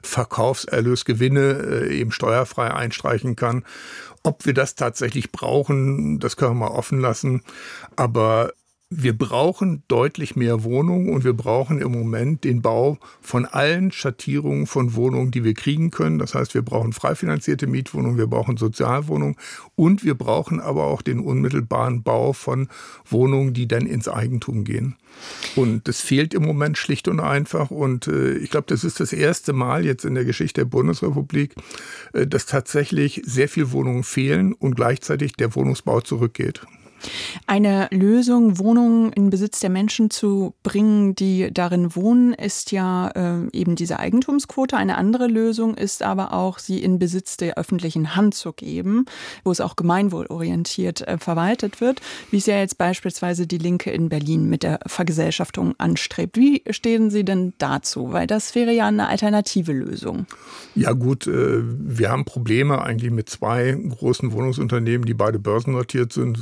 Verkaufserlösgewinne äh, eben steuerfrei einstreichen kann. Ob wir das tatsächlich brauchen, das können wir mal offen lassen. Aber wir brauchen deutlich mehr Wohnungen und wir brauchen im Moment den Bau von allen Schattierungen von Wohnungen, die wir kriegen können. Das heißt, wir brauchen frei finanzierte Mietwohnungen, wir brauchen Sozialwohnungen und wir brauchen aber auch den unmittelbaren Bau von Wohnungen, die dann ins Eigentum gehen. Und das fehlt im Moment schlicht und einfach. Und äh, ich glaube, das ist das erste Mal jetzt in der Geschichte der Bundesrepublik, äh, dass tatsächlich sehr viele Wohnungen fehlen und gleichzeitig der Wohnungsbau zurückgeht. Eine Lösung, Wohnungen in Besitz der Menschen zu bringen, die darin wohnen, ist ja äh, eben diese Eigentumsquote. Eine andere Lösung ist aber auch, sie in Besitz der öffentlichen Hand zu geben, wo es auch gemeinwohlorientiert äh, verwaltet wird, wie es ja jetzt beispielsweise die Linke in Berlin mit der Vergesellschaftung anstrebt. Wie stehen Sie denn dazu? Weil das wäre ja eine alternative Lösung. Ja gut, äh, wir haben Probleme eigentlich mit zwei großen Wohnungsunternehmen, die beide börsennotiert sind. Das ist die Vonovia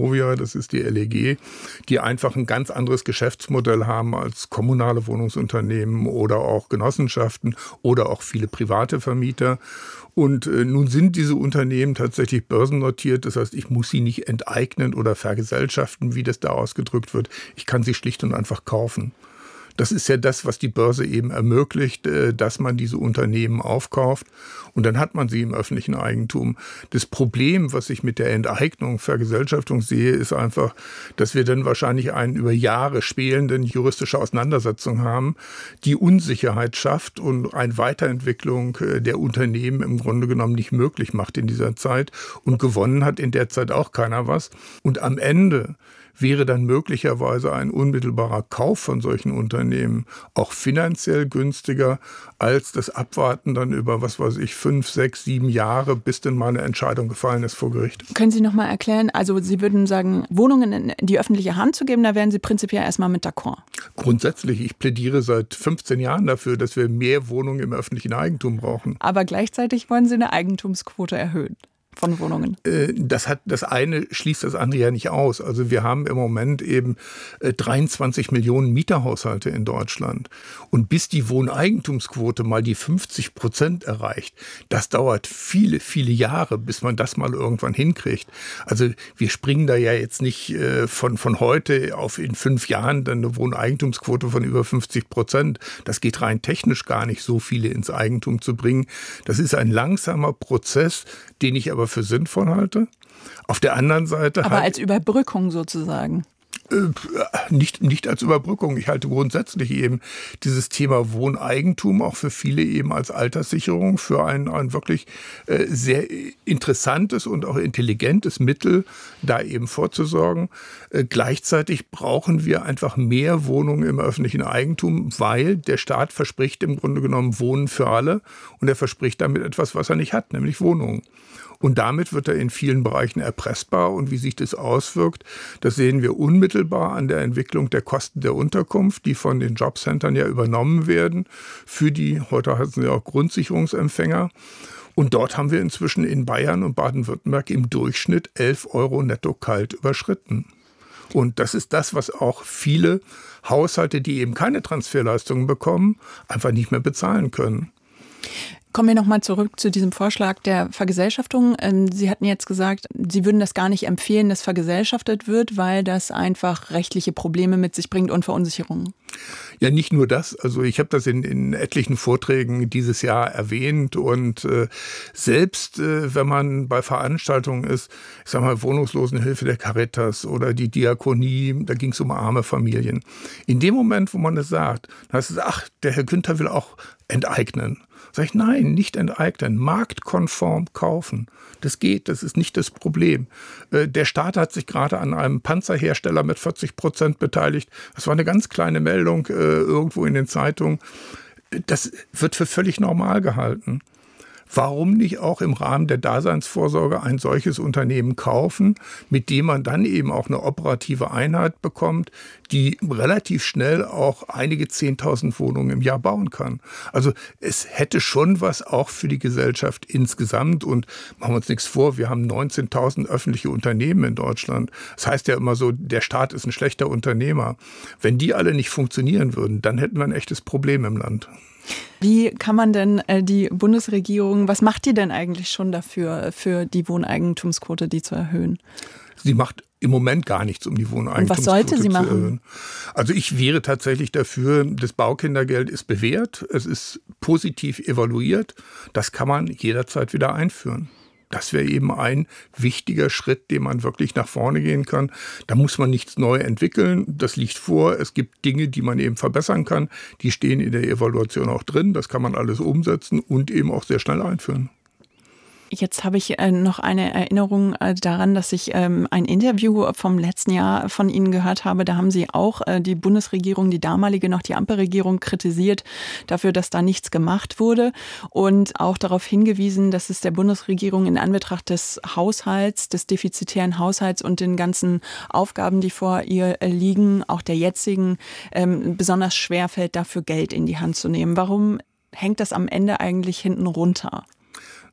Vonovia, das ist die L E G, die einfach ein ganz anderes Geschäftsmodell haben als kommunale Wohnungsunternehmen oder auch Genossenschaften oder auch viele private Vermieter. Und äh, nun sind diese Unternehmen tatsächlich börsennotiert. Das heißt, ich muss sie nicht enteignen oder vergesellschaften, wie das da ausgedrückt wird. Ich kann sie schlicht und einfach kaufen. Das ist ja das, was die Börse eben ermöglicht, dass man diese Unternehmen aufkauft und dann hat man sie im öffentlichen Eigentum. Das Problem, was ich mit der Enteignung, Vergesellschaftung sehe, ist einfach, dass wir dann wahrscheinlich eine über Jahre schwelende juristische Auseinandersetzung haben, die Unsicherheit schafft und eine Weiterentwicklung der Unternehmen im Grunde genommen nicht möglich macht in dieser Zeit. Und gewonnen hat in der Zeit auch keiner was. Und am Ende wäre dann möglicherweise ein unmittelbarer Kauf von solchen Unternehmen auch finanziell günstiger als das Abwarten dann über, was weiß ich, fünf, sechs, sieben Jahre, bis denn mal eine Entscheidung gefallen ist vor Gericht. Können Sie noch mal erklären, also Sie würden sagen, Wohnungen in die öffentliche Hand zu geben, da wären Sie prinzipiell erstmal mit d'accord? Grundsätzlich, ich plädiere seit fünfzehn Jahren dafür, dass wir mehr Wohnungen im öffentlichen Eigentum brauchen. Aber gleichzeitig wollen Sie eine Eigentumsquote erhöhen von Wohnungen. Das hat, das eine schließt das andere ja nicht aus. Also wir haben im Moment eben dreiundzwanzig Millionen Mieterhaushalte in Deutschland. Und bis die Wohneigentumsquote mal die fünfzig Prozent erreicht, das dauert viele, viele Jahre, bis man das mal irgendwann hinkriegt. Also wir springen da ja jetzt nicht von, von heute auf in fünf Jahren dann eine Wohneigentumsquote von über fünfzig Prozent. Das geht rein technisch gar nicht, so viele ins Eigentum zu bringen. Das ist ein langsamer Prozess, den ich aber für sinnvoll halte. Auf der anderen Seite... Aber halt, als Überbrückung sozusagen. Äh, nicht, nicht als Überbrückung. Ich halte grundsätzlich eben dieses Thema Wohneigentum auch für viele eben als Alterssicherung, für ein, ein wirklich äh, sehr interessantes und auch intelligentes Mittel, da eben vorzusorgen. Äh, gleichzeitig brauchen wir einfach mehr Wohnungen im öffentlichen Eigentum, weil der Staat verspricht im Grunde genommen Wohnen für alle und er verspricht damit etwas, was er nicht hat, nämlich Wohnungen. Und damit wird er in vielen Bereichen erpressbar. Und wie sich das auswirkt, das sehen wir unmittelbar an der Entwicklung der Kosten der Unterkunft, die von den Jobcentern ja übernommen werden, für die, heute heißen sie auch Grundsicherungsempfänger. Und dort haben wir inzwischen in Bayern und Baden-Württemberg im Durchschnitt elf Euro netto kalt überschritten. Und das ist das, was auch viele Haushalte, die eben keine Transferleistungen bekommen, einfach nicht mehr bezahlen können. Kommen wir nochmal zurück zu diesem Vorschlag der Vergesellschaftung. Sie hatten jetzt gesagt, Sie würden das gar nicht empfehlen, dass vergesellschaftet wird, weil das einfach rechtliche Probleme mit sich bringt und Verunsicherungen. Ja, nicht nur das. Also ich habe das in, in etlichen Vorträgen dieses Jahr erwähnt und äh, selbst äh, wenn man bei Veranstaltungen ist, ich sag mal Wohnungslosenhilfe der Caritas oder die Diakonie, da ging es um arme Familien. In dem Moment, wo man das sagt, dann heißt es, ach, der Herr Günther will auch enteignen. Sag ich, nein, nicht enteignen, marktkonform kaufen. Das geht, das ist nicht das Problem. Der Staat hat sich gerade an einem Panzerhersteller mit vierzig Prozent beteiligt. Das war eine ganz kleine Meldung äh, irgendwo in den Zeitungen. Das wird für völlig normal gehalten. Warum nicht auch im Rahmen der Daseinsvorsorge ein solches Unternehmen kaufen, mit dem man dann eben auch eine operative Einheit bekommt, die relativ schnell auch einige zehntausend Wohnungen im Jahr bauen kann. Also es hätte schon was auch für die Gesellschaft insgesamt. Und machen wir uns nichts vor, wir haben neunzehntausend öffentliche Unternehmen in Deutschland. Das heißt ja immer so, der Staat ist ein schlechter Unternehmer. Wenn die alle nicht funktionieren würden, dann hätten wir ein echtes Problem im Land. Wie kann man denn äh, die Bundesregierung, was macht die denn eigentlich schon dafür, für die Wohneigentumsquote, die zu erhöhen? Sie macht im Moment gar nichts, um die Wohneigentumsquote zu erhöhen. Was sollte sie machen? Also ich wäre tatsächlich dafür, das Baukindergeld ist bewährt, es ist positiv evaluiert, das kann man jederzeit wieder einführen. Das wäre eben ein wichtiger Schritt, den man wirklich nach vorne gehen kann. Da muss man nichts neu entwickeln. Das liegt vor. Es gibt Dinge, die man eben verbessern kann. Die stehen in der Evaluation auch drin. Das kann man alles umsetzen und eben auch sehr schnell einführen. Jetzt habe ich äh, noch eine Erinnerung äh, daran, dass ich ähm, ein Interview vom letzten Jahr von Ihnen gehört habe. Da haben Sie auch äh, die Bundesregierung, die damalige noch die Ampelregierung, kritisiert dafür, dass da nichts gemacht wurde und auch darauf hingewiesen, dass es der Bundesregierung in Anbetracht des Haushalts, des defizitären Haushalts und den ganzen Aufgaben, die vor ihr äh, liegen, auch der jetzigen, ähm, besonders schwer fällt, dafür Geld in die Hand zu nehmen. Warum hängt das am Ende eigentlich hinten runter?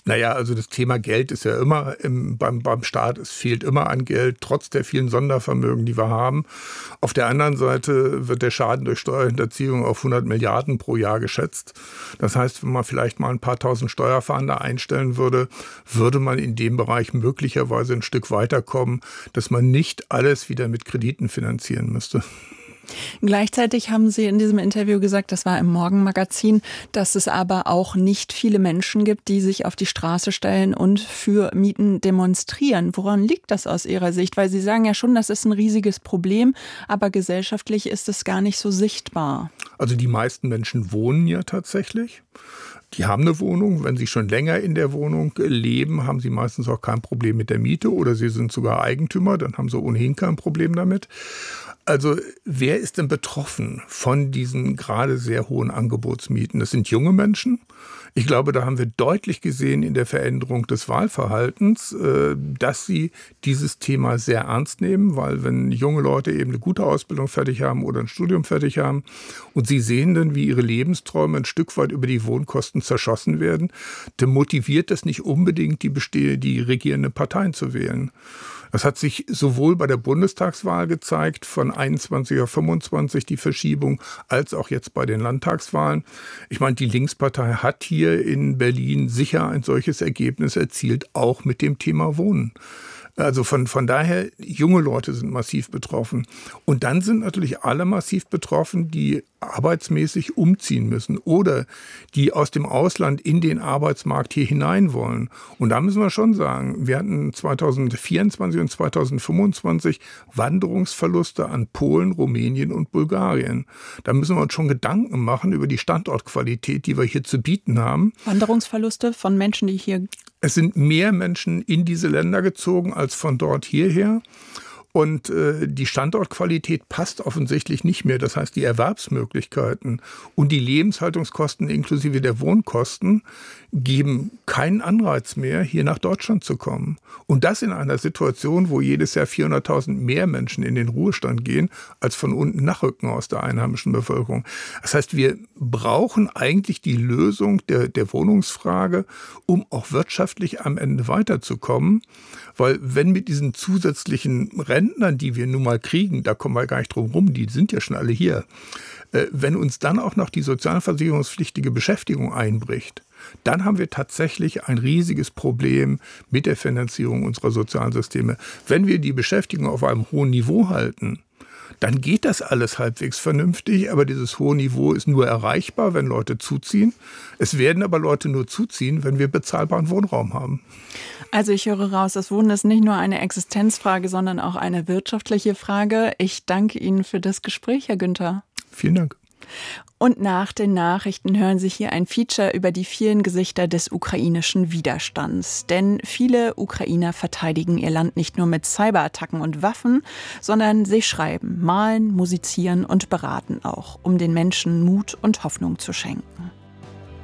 Naja, also das Thema Geld ist ja immer im, beim, beim Staat, es fehlt immer an Geld, trotz der vielen Sondervermögen, die wir haben. Auf der anderen Seite wird der Schaden durch Steuerhinterziehung auf hundert Milliarden pro Jahr geschätzt. Das heißt, wenn man vielleicht mal ein paar tausend Steuerfahnder einstellen würde, würde man in dem Bereich möglicherweise ein Stück weiterkommen, dass man nicht alles wieder mit Krediten finanzieren müsste. Gleichzeitig haben Sie in diesem Interview gesagt, das war im Morgenmagazin, dass es aber auch nicht viele Menschen gibt, die sich auf die Straße stellen und für Mieten demonstrieren. Woran liegt das aus Ihrer Sicht? Weil Sie sagen ja schon, das ist ein riesiges Problem, aber gesellschaftlich ist es gar nicht so sichtbar. Also die meisten Menschen wohnen ja tatsächlich. Die haben eine Wohnung. Wenn sie schon länger in der Wohnung leben, haben sie meistens auch kein Problem mit der Miete oder sie sind sogar Eigentümer, dann haben sie ohnehin kein Problem damit. Also wer ist denn betroffen von diesen gerade sehr hohen Angebotsmieten? Das sind junge Menschen. Ich glaube, da haben wir deutlich gesehen in der Veränderung des Wahlverhaltens, dass sie dieses Thema sehr ernst nehmen, weil wenn junge Leute eben eine gute Ausbildung fertig haben oder ein Studium fertig haben und sie sehen dann, wie ihre Lebensträume ein Stück weit über die Wohnkosten zerschossen werden, dann motiviert das nicht unbedingt die, beste- die regierenden Parteien zu wählen. Das hat sich sowohl bei der Bundestagswahl gezeigt, von einundzwanzig auf fünfundzwanzig die Verschiebung, als auch jetzt bei den Landtagswahlen. Ich meine, die Linkspartei hat hier in Berlin sicher ein solches Ergebnis erzielt, auch mit dem Thema Wohnen. Also von, von daher, junge Leute sind massiv betroffen. Und dann sind natürlich alle massiv betroffen, die arbeitsmäßig umziehen müssen oder die aus dem Ausland in den Arbeitsmarkt hier hinein wollen. Und da müssen wir schon sagen, wir hatten zweitausendvierundzwanzig und zweitausendfünfundzwanzig Wanderungsverluste an Polen, Rumänien und Bulgarien. Da müssen wir uns schon Gedanken machen über die Standortqualität, die wir hier zu bieten haben. Wanderungsverluste von Menschen, die hier... Es sind mehr Menschen in diese Länder gezogen als von dort hierher. Und äh, die Standortqualität passt offensichtlich nicht mehr. Das heißt, die Erwerbsmöglichkeiten und die Lebenshaltungskosten inklusive der Wohnkosten geben keinen Anreiz mehr, hier nach Deutschland zu kommen. Und das in einer Situation, wo jedes Jahr vierhunderttausend mehr Menschen in den Ruhestand gehen, als von unten nachrücken aus der einheimischen Bevölkerung. Das heißt, wir brauchen eigentlich die Lösung der, der Wohnungsfrage, um auch wirtschaftlich am Ende weiterzukommen. Weil wenn mit diesen zusätzlichen Rentnern, die wir nun mal kriegen, da kommen wir gar nicht drum rum, die sind ja schon alle hier, äh, wenn uns dann auch noch die sozialversicherungspflichtige Beschäftigung einbricht, dann haben wir tatsächlich ein riesiges Problem mit der Finanzierung unserer Sozialsysteme. Wenn wir die Beschäftigung auf einem hohen Niveau halten, dann geht das alles halbwegs vernünftig, aber dieses hohe Niveau ist nur erreichbar, wenn Leute zuziehen. Es werden aber Leute nur zuziehen, wenn wir bezahlbaren Wohnraum haben. Also ich höre raus, das Wohnen ist nicht nur eine Existenzfrage, sondern auch eine wirtschaftliche Frage. Ich danke Ihnen für das Gespräch, Herr Günther. Vielen Dank. Und nach den Nachrichten hören Sie hier ein Feature über die vielen Gesichter des ukrainischen Widerstands. Denn viele Ukrainer verteidigen ihr Land nicht nur mit Cyberattacken und Waffen, sondern sie schreiben, malen, musizieren und beraten auch, um den Menschen Mut und Hoffnung zu schenken.